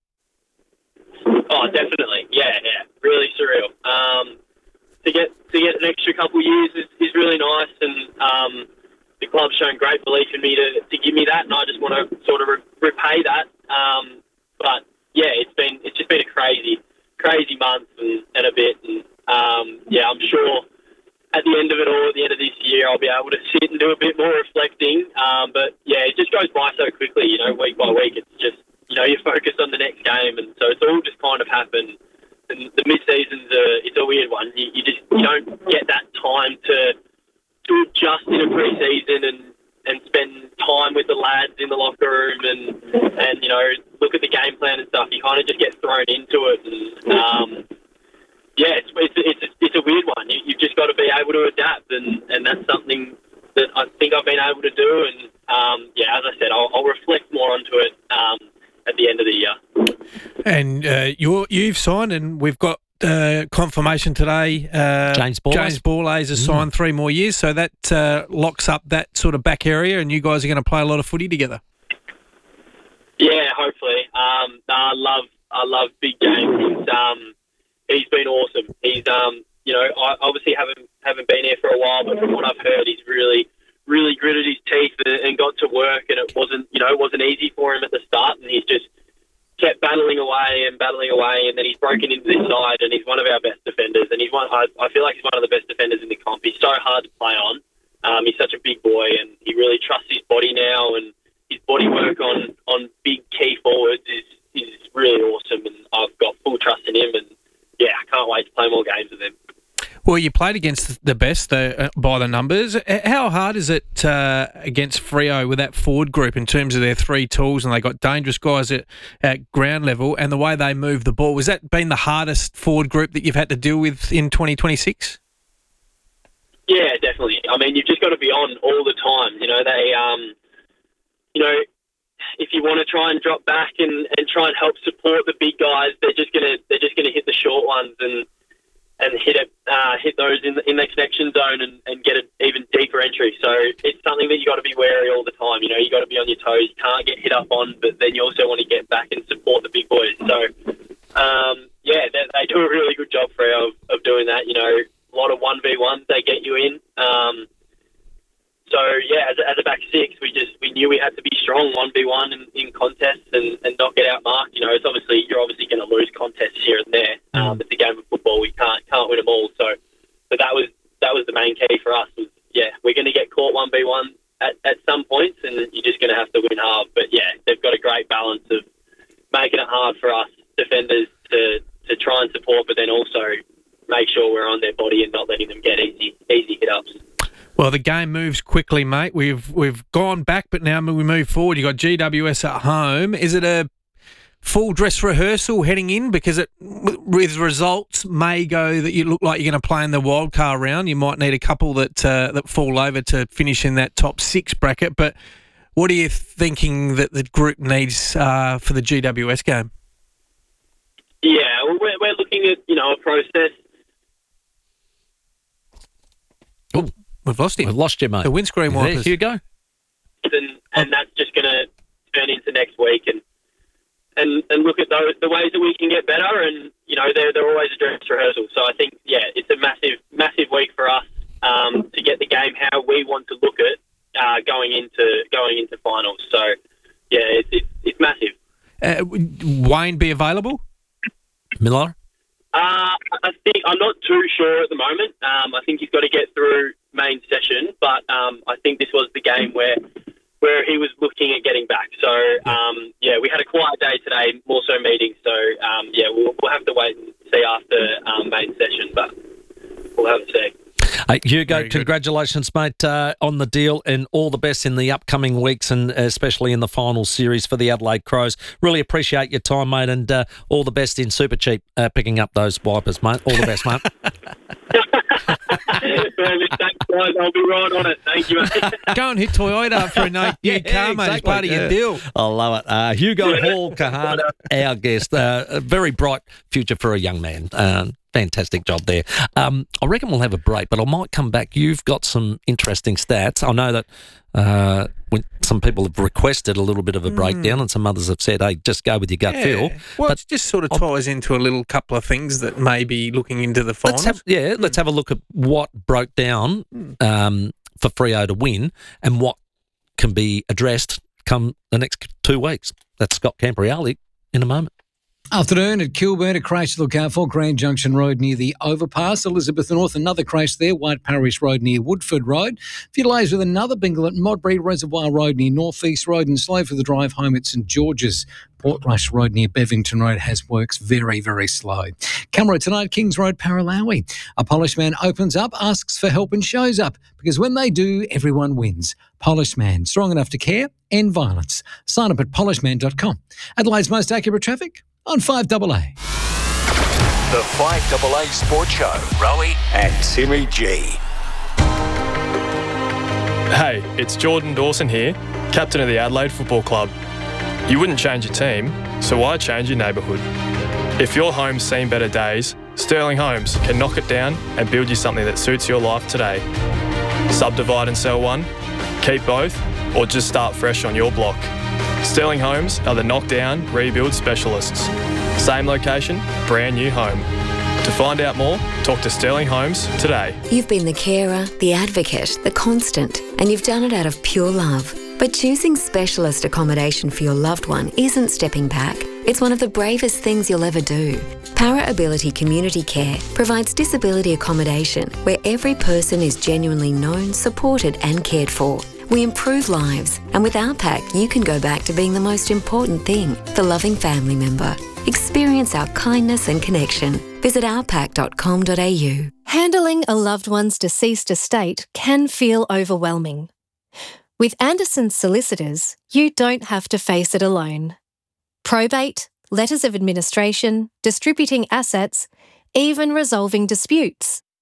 Oh, definitely. Yeah, yeah, really surreal. Um, to get to get an extra couple of years is, is really nice, and um, the club's shown great belief in me to, to give me that, and I just want to sort of re- repay that. Um, but yeah, it's been it's just been a crazy, crazy month and, and a bit. And um, yeah, I'm sure at the end of it all, at the end of this year, I'll be able to sit and do a bit more reflecting. Um, but yeah, it just goes by so quickly, you know, week by week. It's just, you know, you're focused on the next game, and so it's all just kind of happened. And the mid-season's a, it's a weird one. You, you just you don't get that time to to adjust in a pre-season and, and spend time with the lads in the locker room and, and you know, look at the game plan and stuff. You kind of just get thrown into it. And, um, yeah, it's, it's, it's, a, it's a weird one. You, you've just got to be able to adapt, and, and that's something that I think I've been able to do. And, um, yeah, as I said, I'll, I'll reflect more onto it um, at the end of the year. And uh, you're, you've signed, and we've got Uh, confirmation today. Uh, James Borlase. James Borlase has signed mm. three more years, so that uh, locks up that sort of back area, and you guys are going to play a lot of footy together. Yeah, hopefully. Um, I love, I love Big James. He's, um, he's been awesome. He's, um, you know, I obviously haven't haven't been here for a while, but from what I've heard, he's really, really gritted his teeth and, and got to work, and it wasn't, you know, it wasn't easy for him at the start, and he's just kept battling away and battling away, and then he's broken into this side, and he's one of our best defenders, and he's one. I, I feel like he's one of the best defenders in the comp. He's so hard to play on. Um, he's such a big boy, and he really trusts his body now, and his body work on, on big key forwards is is really awesome, and I've got full trust in him, and yeah, I can't wait to play more games with him. Well, you played against the best uh, by the numbers. How hard is it uh, against Freo with that forward group in terms of their three tools, and they got dangerous guys at, at ground level, and the way they move the ball? Has that been the hardest forward group that you've had to deal with in twenty twenty-six? Yeah, definitely. I mean, you've just got to be on all the time. You know, they um, you know, if you want to try and drop back and, and try and help support the big guys, they're just gonna they're just gonna hit the short ones and and hit it uh, hit those in the, in the connection zone and, and get an even deeper entry. So it's something that you got to be wary all the time. You know, you got to be on your toes. You can't get hit up on, but then you also want to get back and support the big boys. So um, yeah, they, they do a really good job, Freo, of, of doing that. You know, a lot of one v ones they get you in. Um, So, yeah, as a, as a back six, we just we knew we had to be strong one v one in, in contests and, and not get outmarked. You know, it's obviously you're obviously going to lose contests here and there. Um, it's a game of football. We can't can't win them all. So, but that was that was the main key for us. Was yeah, we're going to get caught one v one at, at some points, and you're just going to have to win hard. But yeah, they've got a great balance of making it hard for us defenders to to try and support, but then also make sure we're on their body and not letting them get easy easy hit ups. Well, the game moves quickly, mate. We've we've gone back, but now we move forward. You've got G W S at home. Is it a full dress rehearsal heading in? Because it, with results may go that you look like you're going to play in the wildcard round. You might need a couple that uh, that fall over to finish in that top six bracket. But what are you thinking that the group needs uh, for the G W S game? Yeah, well, we're, we're looking at, you know, a process. Oh. We've lost him. We've lost you, mate. The windscreen wipers. There you go. And, and that's just going to turn into next week and and, and look at those, the ways that we can get better. And, you know, they're, they're always a dress rehearsal. So I think, yeah, it's a massive, massive week for us um, to get the game how we want to look at uh, going into going into finals. So, yeah, it's, it's, it's massive. Uh, Wayne be available? Miller? Uh, I think I'm not too sure at the moment. Um, I think he's got to get through main session, but um, I think this was the game where where he was looking at getting back. So um, yeah, we had a quiet day today, more so meetings. So um, yeah, we'll, we'll have to wait and see after um, main session, but we'll have to see. Hey, Hugo, congratulations, mate, uh, on the deal, and all the best in the upcoming weeks, and especially in the final series for the Adelaide Crows. Really appreciate your time, mate, and uh, all the best in Super Cheap uh, picking up those wipers, mate. All the best, mate. Thanks, guys. I'll be right on it. Thank you, mate. Go and hit Toyota for a new yeah, car, mate. It's part of your yeah. deal. I love it. Uh, Hugo Hall Kahan, our guest. Uh, a very bright future for a young man. Uh, Fantastic job there. Um, I reckon we'll have a break, but I might come back. You've got some interesting stats. I know that uh, when some people have requested a little bit of a breakdown, mm. and some others have said, hey, just go with your gut yeah. feel. Well, but it just sort of ties into a little couple of things that may be looking into the finals. Let's have, yeah, mm. let's have a look at what broke down um, for Freo to win and what can be addressed come the next two weeks. That's Scott Campriali in a moment. Afternoon at Kilburn, a crash to look out for. Grand Junction Road near the overpass. Elizabeth North, another crash there. White Parish Road near Woodford Road. A few delays with another bingle at Modbury Reservoir Road near North East Road, and slow for the drive home at St George's. Portrush Road near Bevington Road has works very, very slow. Camera tonight, Kings Road, Paralawi. A Polish man opens up, asks for help and shows up, because when they do, everyone wins. Polish man, strong enough to care, end violence. Sign up at polish man dot com. Adelaide's most accurate traffic on five A A. The five A A Sports Show. Rowie and Timmy G. Hey, it's Jordan Dawson here, captain of the Adelaide Football Club. You wouldn't change your team, so why change your neighbourhood? If your home's seen better days, Sterling Homes can knock it down and build you something that suits your life today. Subdivide and sell one, keep both, or just start fresh on your block. Sterling Homes are the knockdown, rebuild specialists. Same location, brand new home. To find out more, talk to Sterling Homes today. You've been the carer, the advocate, the constant, and you've done it out of pure love. But choosing specialist accommodation for your loved one isn't stepping back. It's one of the bravest things you'll ever do. Para Ability Community Care provides disability accommodation where every person is genuinely known, supported and cared for. We improve lives, and with our pack, you can go back to being the most important thing, the loving family member. Experience our kindness and connection. Visit our pack dot com dot a u. Handling a loved one's deceased estate can feel overwhelming. With Anderson's Solicitors, you don't have to face it alone. Probate, letters of administration, distributing assets, even resolving disputes.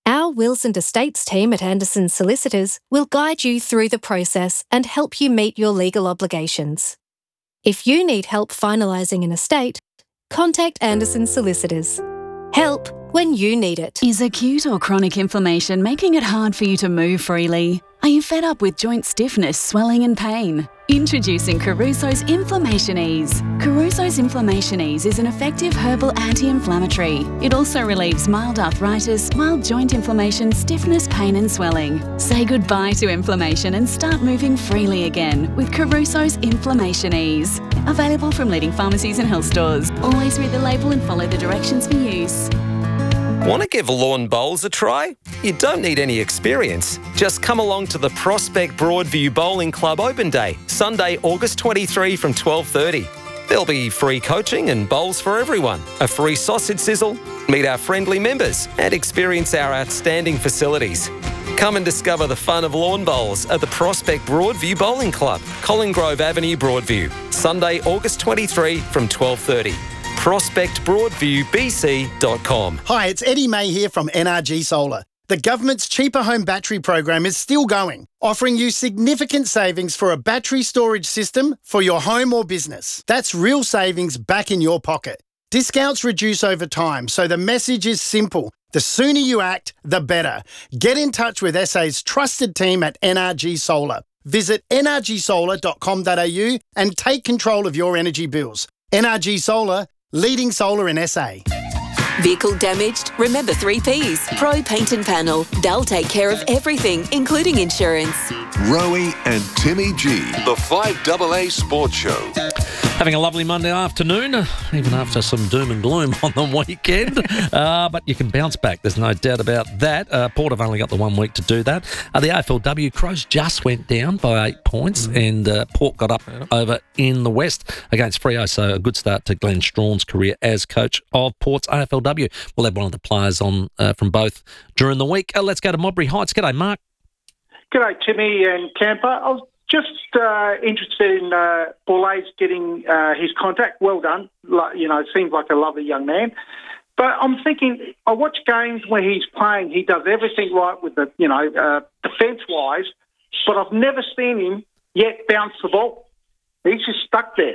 Our wills and estates team at Anderson Solicitors will guide you through the process and help you meet your legal obligations. If you need help finalising an estate, contact Anderson Solicitors. Help when you need it. Is acute or chronic inflammation making it hard for you to move freely? Are you fed up with joint stiffness, swelling and pain? Introducing Caruso's Inflammation Ease. Caruso's Inflammation Ease is an effective herbal anti-inflammatory. It also relieves mild arthritis, mild joint inflammation, stiffness, pain and swelling. Say goodbye to inflammation and start moving freely again with Caruso's Inflammation Ease. Available from leading pharmacies and health stores. Always read the label and follow the directions for use. Want to give lawn bowls a try? You don't need any experience. Just come along to the Prospect Broadview Bowling Club Open Day, Sunday, August twenty-third from twelve thirty. There'll be free coaching and bowls for everyone, a free sausage sizzle, meet our friendly members and experience our outstanding facilities. Come and discover the fun of lawn bowls at the Prospect Broadview Bowling Club, Colin Grove Avenue, Broadview, Sunday, August twenty-third from twelve thirty. prospect broadview b c dot com. Hi, it's Eddie May here from N R G Solar. The government's Cheaper Home Battery program is still going, offering you significant savings for a battery storage system for your home or business. That's real savings back in your pocket. Discounts reduce over time, so the message is simple. The sooner you act, the better. Get in touch with S A's trusted team at N R G Solar. Visit n r g solar dot com dot a u and take control of your energy bills. N R G Solar, leading solar in S A. Vehicle damaged? Remember three Ps. Pro Paint and Panel. They'll take care of everything, including insurance. Rowie and Timmy G, the five A A Sports Show. Having a lovely Monday afternoon, even after some doom and gloom on the weekend. uh, but you can bounce back, there's no doubt about that. Uh, Port have only got the one week to do that. Uh, the A F L W, Crows just went down by eight points mm. and uh, Port got up over in the West against Freo. So a good start to Glenn Strawn's career as coach of Port's A F L W. We'll have one of the players on uh, from both during the week. Uh, let's go to Modbury Heights. G'day, Mark. G'day, Timmy and Camper. I was just uh, interested in uh, Boulais getting uh, his contract. Well done. Like, you know, seems like a lovely young man. But I'm thinking, I watch games where he's playing. He does everything right with the, you know, uh, defence-wise. But I've never seen him yet bounce the ball. He's just stuck there.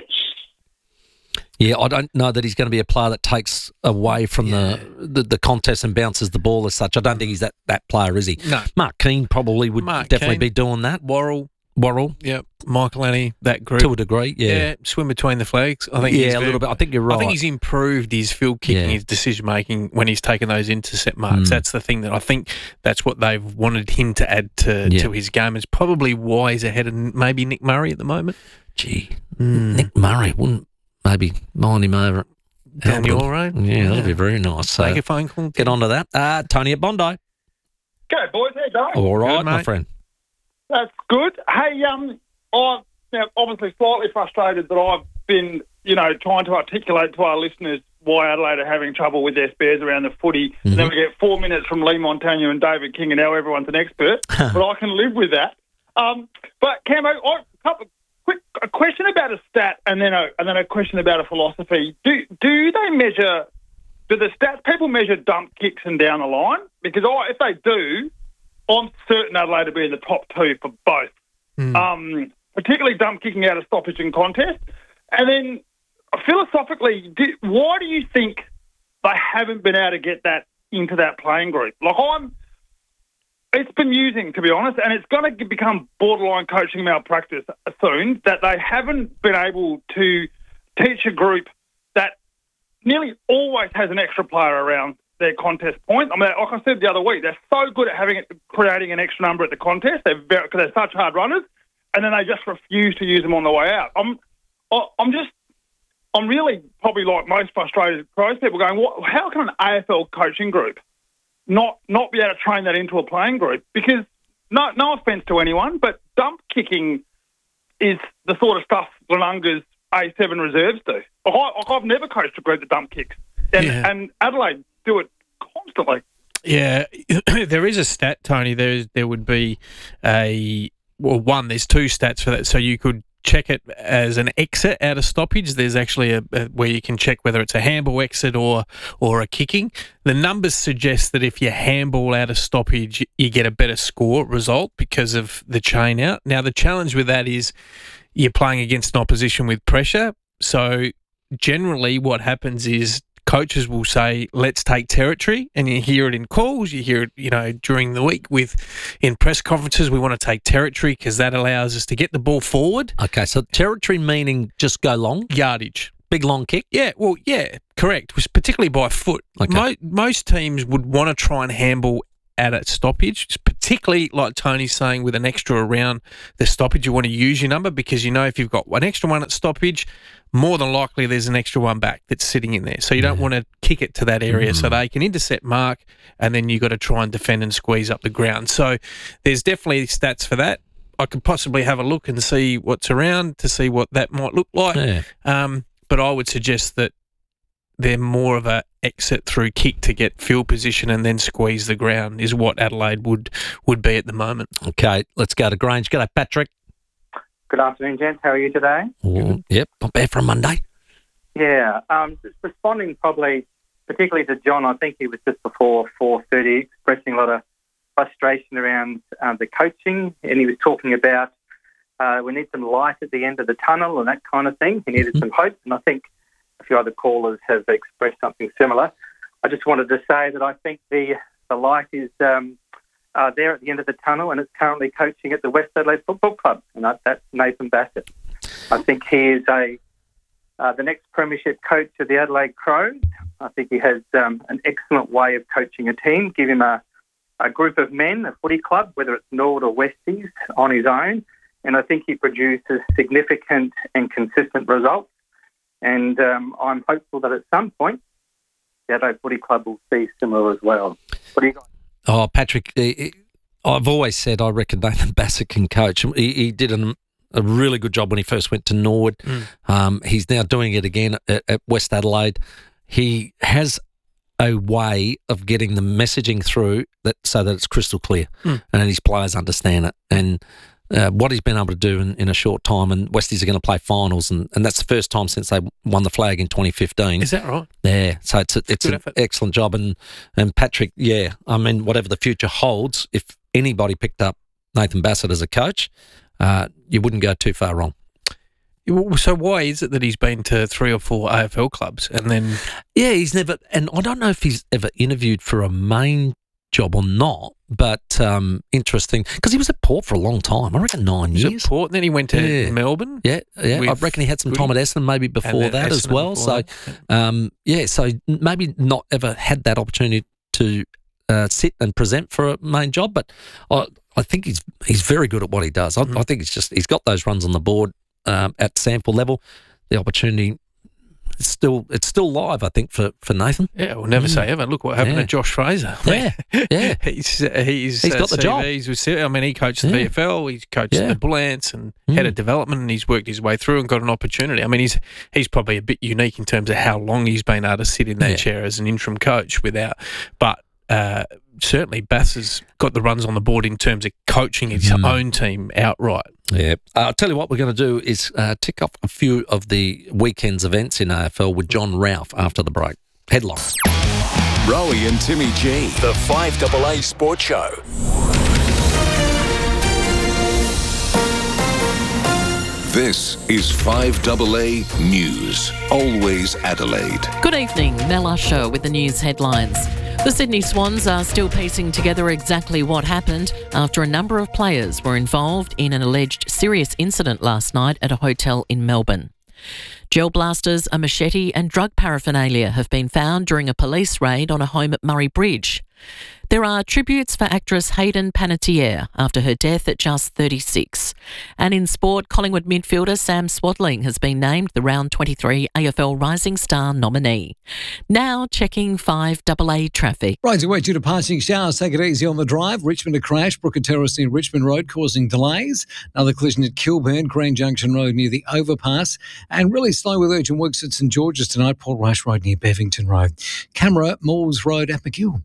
Yeah, I don't know that he's going to be a player that takes away from yeah. the, the the contest and bounces the ball as such. I don't think he's that, that player, is he? No. Mark Keane probably would Mark definitely Keane, be doing that. Worrell. Worrell. Yep. Michael Annie, that group. To a degree, yeah. Yeah, swim between the flags. I think yeah, he's a very, little bit. I think you're right. I think he's improved his field kicking, yeah. his decision-making when he's taken those intercept marks. Mm. That's the thing that I think that's what they've wanted him to add to, yeah. to his game. It's probably why he's ahead of maybe Nick Murray at the moment. Gee, mm. Nick Murray wouldn't maybe mind him over down your road. Yeah, yeah, that'd be very nice. So make a phone call. Get on to that. Uh, Tony at Bondi. G'day, boys. How you going? All right, good, my mate. friend. That's good. Hey, um, I'm now obviously slightly frustrated that I've been, you know, trying to articulate to our listeners why Adelaide are having trouble with their spares around the footy. Mm-hmm. And then we get four minutes from Lee Montagna and David King, and now everyone's an expert. But I can live with that. Um, but Camo, I, a couple. Quick, a question about a stat and then a and then a question about a philosophy. Do do they measure? Do the stats people measure dump kicks and down the line? Because I, if they do, I'm certain Adelaide will be in the top two for both. Mm. Um, particularly dump kicking out of stoppage and contest. And then philosophically, do, why do you think they haven't been able to get that into that playing group? Like I'm. It's bemusing, to be honest, and it's going to become borderline coaching malpractice soon that they haven't been able to teach a group that nearly always has an extra player around their contest point. I mean, like I said the other week, they're so good at having it, creating an extra number at the contest. They're very, because they're such hard runners, and then they just refuse to use them on the way out. I'm, I'm just, I'm really probably like most frustrated Crows people going, what, how can an A F L coaching group not not be able to train that into a playing group? Because no no offence to anyone, but dump kicking is the sort of stuff Glenunga's A seven reserves do. I, I've never coached a group that dump kicks, and, yeah. and Adelaide do it constantly. Yeah, there is a stat, Tony. There is, there would be a well, one. There's two stats for that. So you could check it as an exit out of stoppage. There's actually a, a where you can check whether it's a handball exit or or a kicking. The numbers suggest that if you handball out of stoppage, you get a better score result because of the chain out. Now, the challenge with that is you're playing against an opposition with pressure. So generally what happens is coaches will say, let's take territory, and you hear it in calls, you hear it, you know, during the week with in press conferences, we want to take territory because that allows us to get the ball forward. Okay, so territory meaning just go long? Yardage. Big long kick? Yeah, well, yeah, correct, was particularly by foot. Okay. Mo- most teams would want to try and handball at a stoppage, particularly like Tony's saying with an extra around the stoppage, you want to use your number because you know if you've got one extra one at stoppage, more than likely there's an extra one back that's sitting in there. So you don't want to kick it to that area mm. so they can intercept mark and then you've got to try and defend and squeeze up the ground. So there's definitely stats for that. I could possibly have a look and see what's around to see what that might look like. Yeah. Um, but I would suggest that they're more of a exit through kick to get field position and then squeeze the ground is what Adelaide would would be at the moment. Okay, let's go to Grange. G'day, Patrick. Good afternoon, gents. How are you today? Oh, yep, not bad for a Monday. Yeah, um, just responding probably particularly to John. I think he was just before four thirty expressing a lot of frustration around uh, the coaching, and he was talking about uh, we need some light at the end of the tunnel and that kind of thing. He needed mm-hmm. some hope, and I think a few other callers have expressed something similar. I just wanted to say that I think the the light is um, uh, there at the end of the tunnel, and it's currently coaching at the West Adelaide Football Club, and that, that's Nathan Bassett. I think he is a uh, the next premiership coach of the Adelaide Crows. I think he has um, an excellent way of coaching a team. Give him a, a group of men, a footy club, whether it's Nord or Westies, on his own, and I think he produces significant and consistent results. And um, I'm hopeful that at some point, the Adelaide Footy Club will see similar as well. What do you got? Oh, Patrick, I've always said I reckon Nathan Bassett can coach. He, he did an, a really good job when he first went to Nord. Mm. Um, he's now doing it again at, at West Adelaide. He has a way of getting the messaging through that so that it's crystal clear mm. and his players understand it. And Uh, what he's been able to do in, in a short time, and Westies are going to play finals, and, and that's the first time since they won the flag in twenty fifteen. Is that right? Yeah, so it's a, it's an effort. Excellent job, and and Patrick, yeah, I mean, whatever the future holds, if anybody picked up Nathan Bassett as a coach, uh, you wouldn't go too far wrong. So why is it that he's been to three or four A F L clubs and then? Yeah, he's never, and I don't know if he's ever interviewed for a main job or not, but um, interesting because he was at Port for a long time. I reckon nine he years. Was at Port, and then he went to yeah. Melbourne. Yeah, yeah. I reckon he had some time at Essendon maybe before that as well. So, um, yeah, so maybe not ever had that opportunity to uh, sit and present for a main job, but I, I think he's he's very good at what he does. I, mm. I think it's just he's got those runs on the board um, at sample level. The opportunity. It's still it's still live, I think, for, for Nathan. Yeah, we'll never mm. say ever. Look what happened yeah. to Josh Fraser. Yeah, yeah. he's uh, he's, he's got uh, the job. Was, I mean, he coached the yeah. V F L, he's coached yeah. the Bull Ants and mm. head of development, and he's worked his way through and got an opportunity. I mean, he's he's probably a bit unique in terms of how long he's been able to sit in that yeah. chair as an interim coach without, but uh, certainly Bass has got the runs on the board in terms of coaching his mm. own team outright. Yeah. Uh, I'll tell you what we're going to do is uh, tick off a few of the weekend's events in A F L with John Ralph after the break. Headlines. Rowie and Timmy G, the five A A Sports Show. This is five A A News, always Adelaide. Good evening, Mel Usher with the news headlines. The Sydney Swans are still piecing together exactly what happened after a number of players were involved in an alleged serious incident last night at a hotel in Melbourne. Gel blasters, a machete and drug paraphernalia have been found during a police raid on a home at Murray Bridge. There are tributes for actress Hayden Panettiere after her death at just thirty-six. And in sport, Collingwood midfielder Sam Swadling has been named the Round twenty-three A F L Rising Star nominee. Now checking five A A traffic. Right away due to passing showers, take it easy on the drive. Richmond a crash, Brooker Terrace near Richmond Road causing delays. Another collision at Kilburn, Green Junction Road near the overpass. And really slow with urgent works at St George's tonight, Port Rice Road near Bevington Road. Camera, Moores Road at McGill. Don't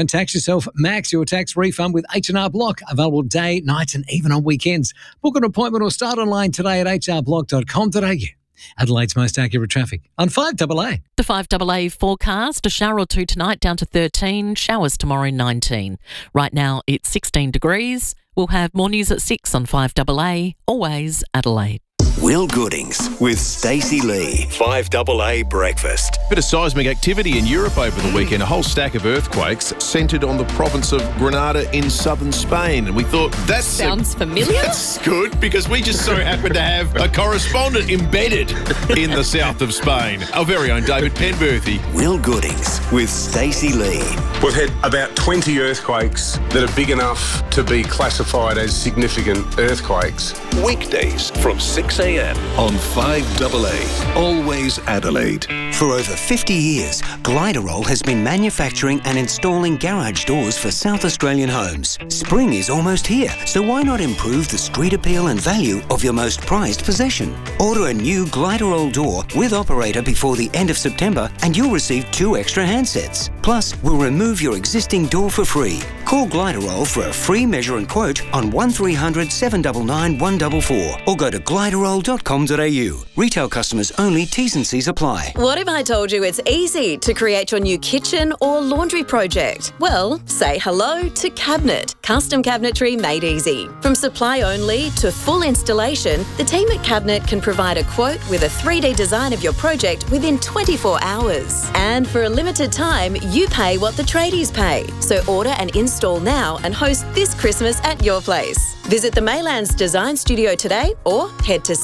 Don't tax yourself. Max your tax refund with H and R Block. Available day, night and even on weekends. Book an appointment or start online today at h r block dot com dot a u. Adelaide's most accurate traffic on five A A. The five A A forecast, a shower or two tonight down to thirteen, showers tomorrow nineteen. Right now it's sixteen degrees. We'll have more news at six on five A A, always Adelaide. Will Goodings with Stacey Lee. five A A Breakfast. Bit of seismic activity in Europe over the weekend. A whole stack of earthquakes centred on the province of Granada in southern Spain. And we thought, that sounds familiar. That's good, because we just so happen to have a correspondent embedded in the south of Spain. Our very own David Penberthy. Will Goodings with Stacey Lee. We've had about twenty earthquakes that are big enough to be classified as significant earthquakes. Weekdays from six a m on five A A, always Adelaide. For over fifty years, Gliderol has been manufacturing and installing garage doors for South Australian homes. Spring is almost here, so why not improve the street appeal and value of your most prized possession? Order a new Gliderol door with operator before the end of September and you'll receive two extra handsets. Plus, we'll remove your existing door for free. Call Gliderol for a free measure and quote on one three hundred, seven nine nine, one four four or go to gliderol dot com dot a u. Retail customers only, T's and C's apply. What if I told you it's easy to create your new kitchen or laundry project? Well, say hello to Cabinet. Custom cabinetry made easy. From supply only to full installation, the team at Cabinet can provide a quote with a three D design of your project within twenty-four hours. And for a limited time, you pay what the tradies pay. So order and install now and host this Christmas at your place. Visit the Maylands Design Studio today or head to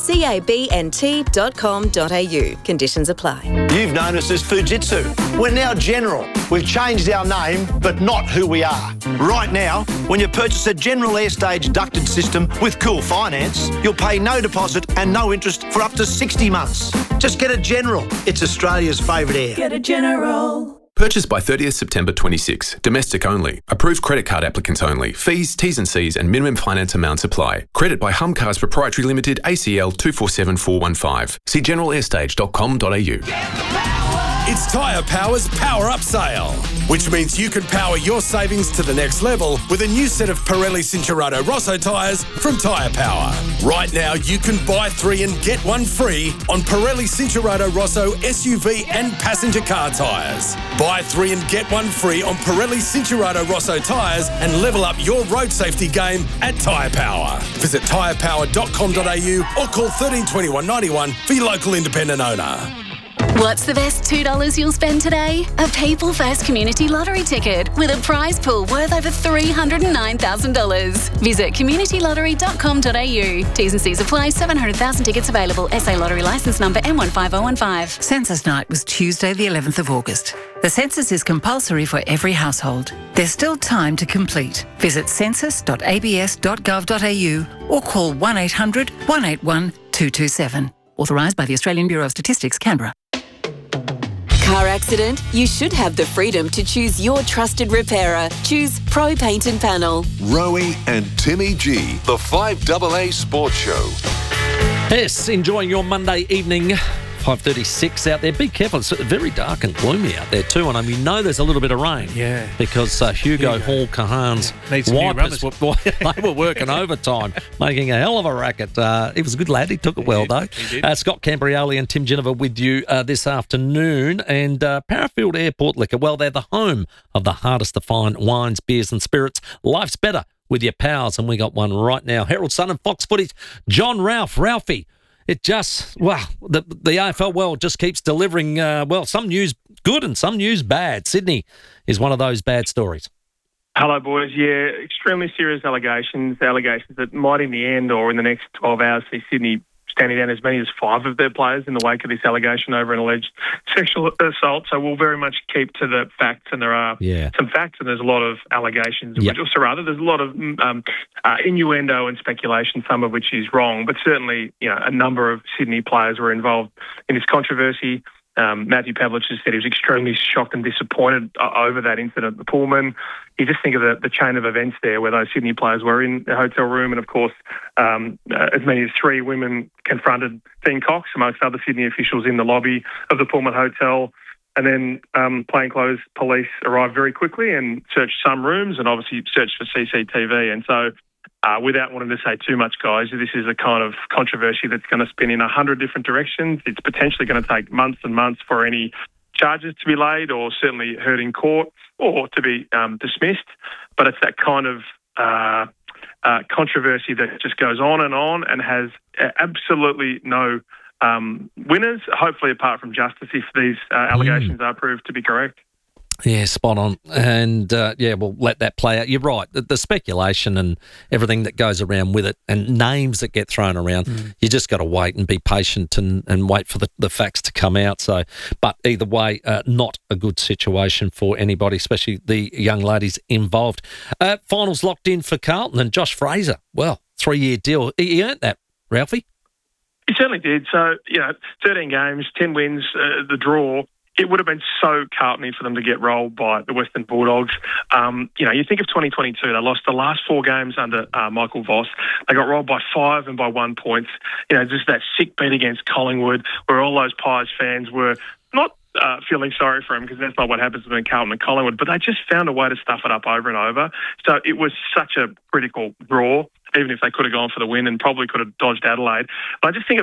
cabnt dot com dot a u. Conditions apply. You've known us as Fujitsu. We're now General. We've changed our name, but not who we are. Right now, when you purchase a General Airstage ducted system with Cool Finance, you'll pay no deposit and no interest for up to sixty months. Just get a General. It's Australia's favourite air. Get a General. Purchased by thirtieth September twenty-six. Domestic only. Approved credit card applicants only. Fees, T's and C's and minimum finance amounts apply. Credit by Humcars Proprietary Limited, A C L two four seven four one five. See general airstage dot com dot a u. It's Tyre Power's Power Up Sale, which means you can power your savings to the next level with a new set of Pirelli Cinturato Rosso tyres from Tyre Power. Right now, you can buy three and get one free on Pirelli Cinturato Rosso S U V and passenger car tyres. Buy three and get one free on Pirelli Cinturato Rosso tyres and level up your road safety game at Tyre Power. Visit tyre power dot com dot a u or call thirteen twenty-one ninety-one for your local independent owner. What's the best two dollars you'll spend today? A People First Community Lottery ticket with a prize pool worth over three hundred nine thousand dollars. Visit community lottery dot com dot a u. T's and C's apply. seven hundred thousand tickets available. S A Lottery licence number M one five oh one five. Census night was Tuesday the eleventh of August. The census is compulsory for every household. There's still time to complete. Visit census dot a b s dot gov dot a u or call one eight hundred, one eight one, two two seven. Authorised by the Australian Bureau of Statistics, Canberra. Car accident? You should have the freedom to choose your trusted repairer. Choose Pro Paint and Panel. Rowie and Timmy G, the five A A Sports Show. Yes, enjoying your Monday evening. five thirty-six out there. Be careful. It's very dark and gloomy out there too. And I mean, know there's a little bit of rain. Yeah. Because uh, Hugo, Hugo Hall Cahan's yeah. wipers were, they were working overtime, making a hell of a racket. Uh, he was a good lad. He took it he well, did. though. He did. Uh, Scott Cambrioli and Tim Geneva with you uh, this afternoon. And uh, Parafield Airport Liquor, well, they're the home of the hardest to find wines, beers and spirits. Life's better with your pals. And we got one right now. Herald Sun and Fox Footage, John Ralph, Ralphie. It just, well, the the A F L world just keeps delivering, uh, well, some news good and some news bad. Sydney is one of those bad stories. Hello, boys. Yeah, extremely serious allegations, allegations that might in the end or in the next twelve hours see Sydney standing down as many as five of their players in the wake of this allegation over an alleged sexual assault. So we'll very much keep to the facts, and there are yeah. some facts and there's a lot of allegations, yep. which, or rather, there's a lot of um, uh, innuendo and speculation, some of which is wrong, but certainly, you know, a number of Sydney players were involved in this controversy. Um, Matthew Pavlich has said he was extremely shocked and disappointed uh, over that incident at the Pullman. You just think of the, the chain of events there where those Sydney players were in the hotel room, and of course um, uh, as many as three women confronted Dean Cox, amongst other Sydney officials, in the lobby of the Pullman Hotel. and then um, plainclothes police arrived very quickly and searched some rooms and obviously searched for C C T V. And so uh, without wanting to say too much, guys, this is a kind of controversy that's going to spin in a hundred different directions. It's potentially going to take months and months for any charges to be laid or certainly heard in court or to be um, dismissed. But it's that kind of uh, uh, controversy that just goes on and on and has absolutely no um, winners, hopefully apart from justice if these uh, allegations mm. are proved to be correct. Yeah, spot on. And, uh, yeah, we'll let that play out. You're right. The, the speculation and everything that goes around with it and names that get thrown around, mm. you just got to wait and be patient and, and wait for the, the facts to come out. So, but either way, uh, not a good situation for anybody, especially the young ladies involved. Uh, finals locked in for Carlton and Josh Fraser. Well, three-year deal. He earned that, Ralphie. He certainly did. So, you know, thirteen games, ten wins, uh, the draw. It would have been so Carlton-y for them to get rolled by the Western Bulldogs. Um, you know, you think of twenty twenty-two, they lost the last four games under uh, Michael Voss. They got rolled by five and by one points. You know, just that sick beat against Collingwood where all those Pies fans were not uh, feeling sorry for him because that's not what happens between Carlton and Collingwood, but they just found a way to stuff it up over and over. So it was such a critical draw, even if they could have gone for the win and probably could have dodged Adelaide. But I just think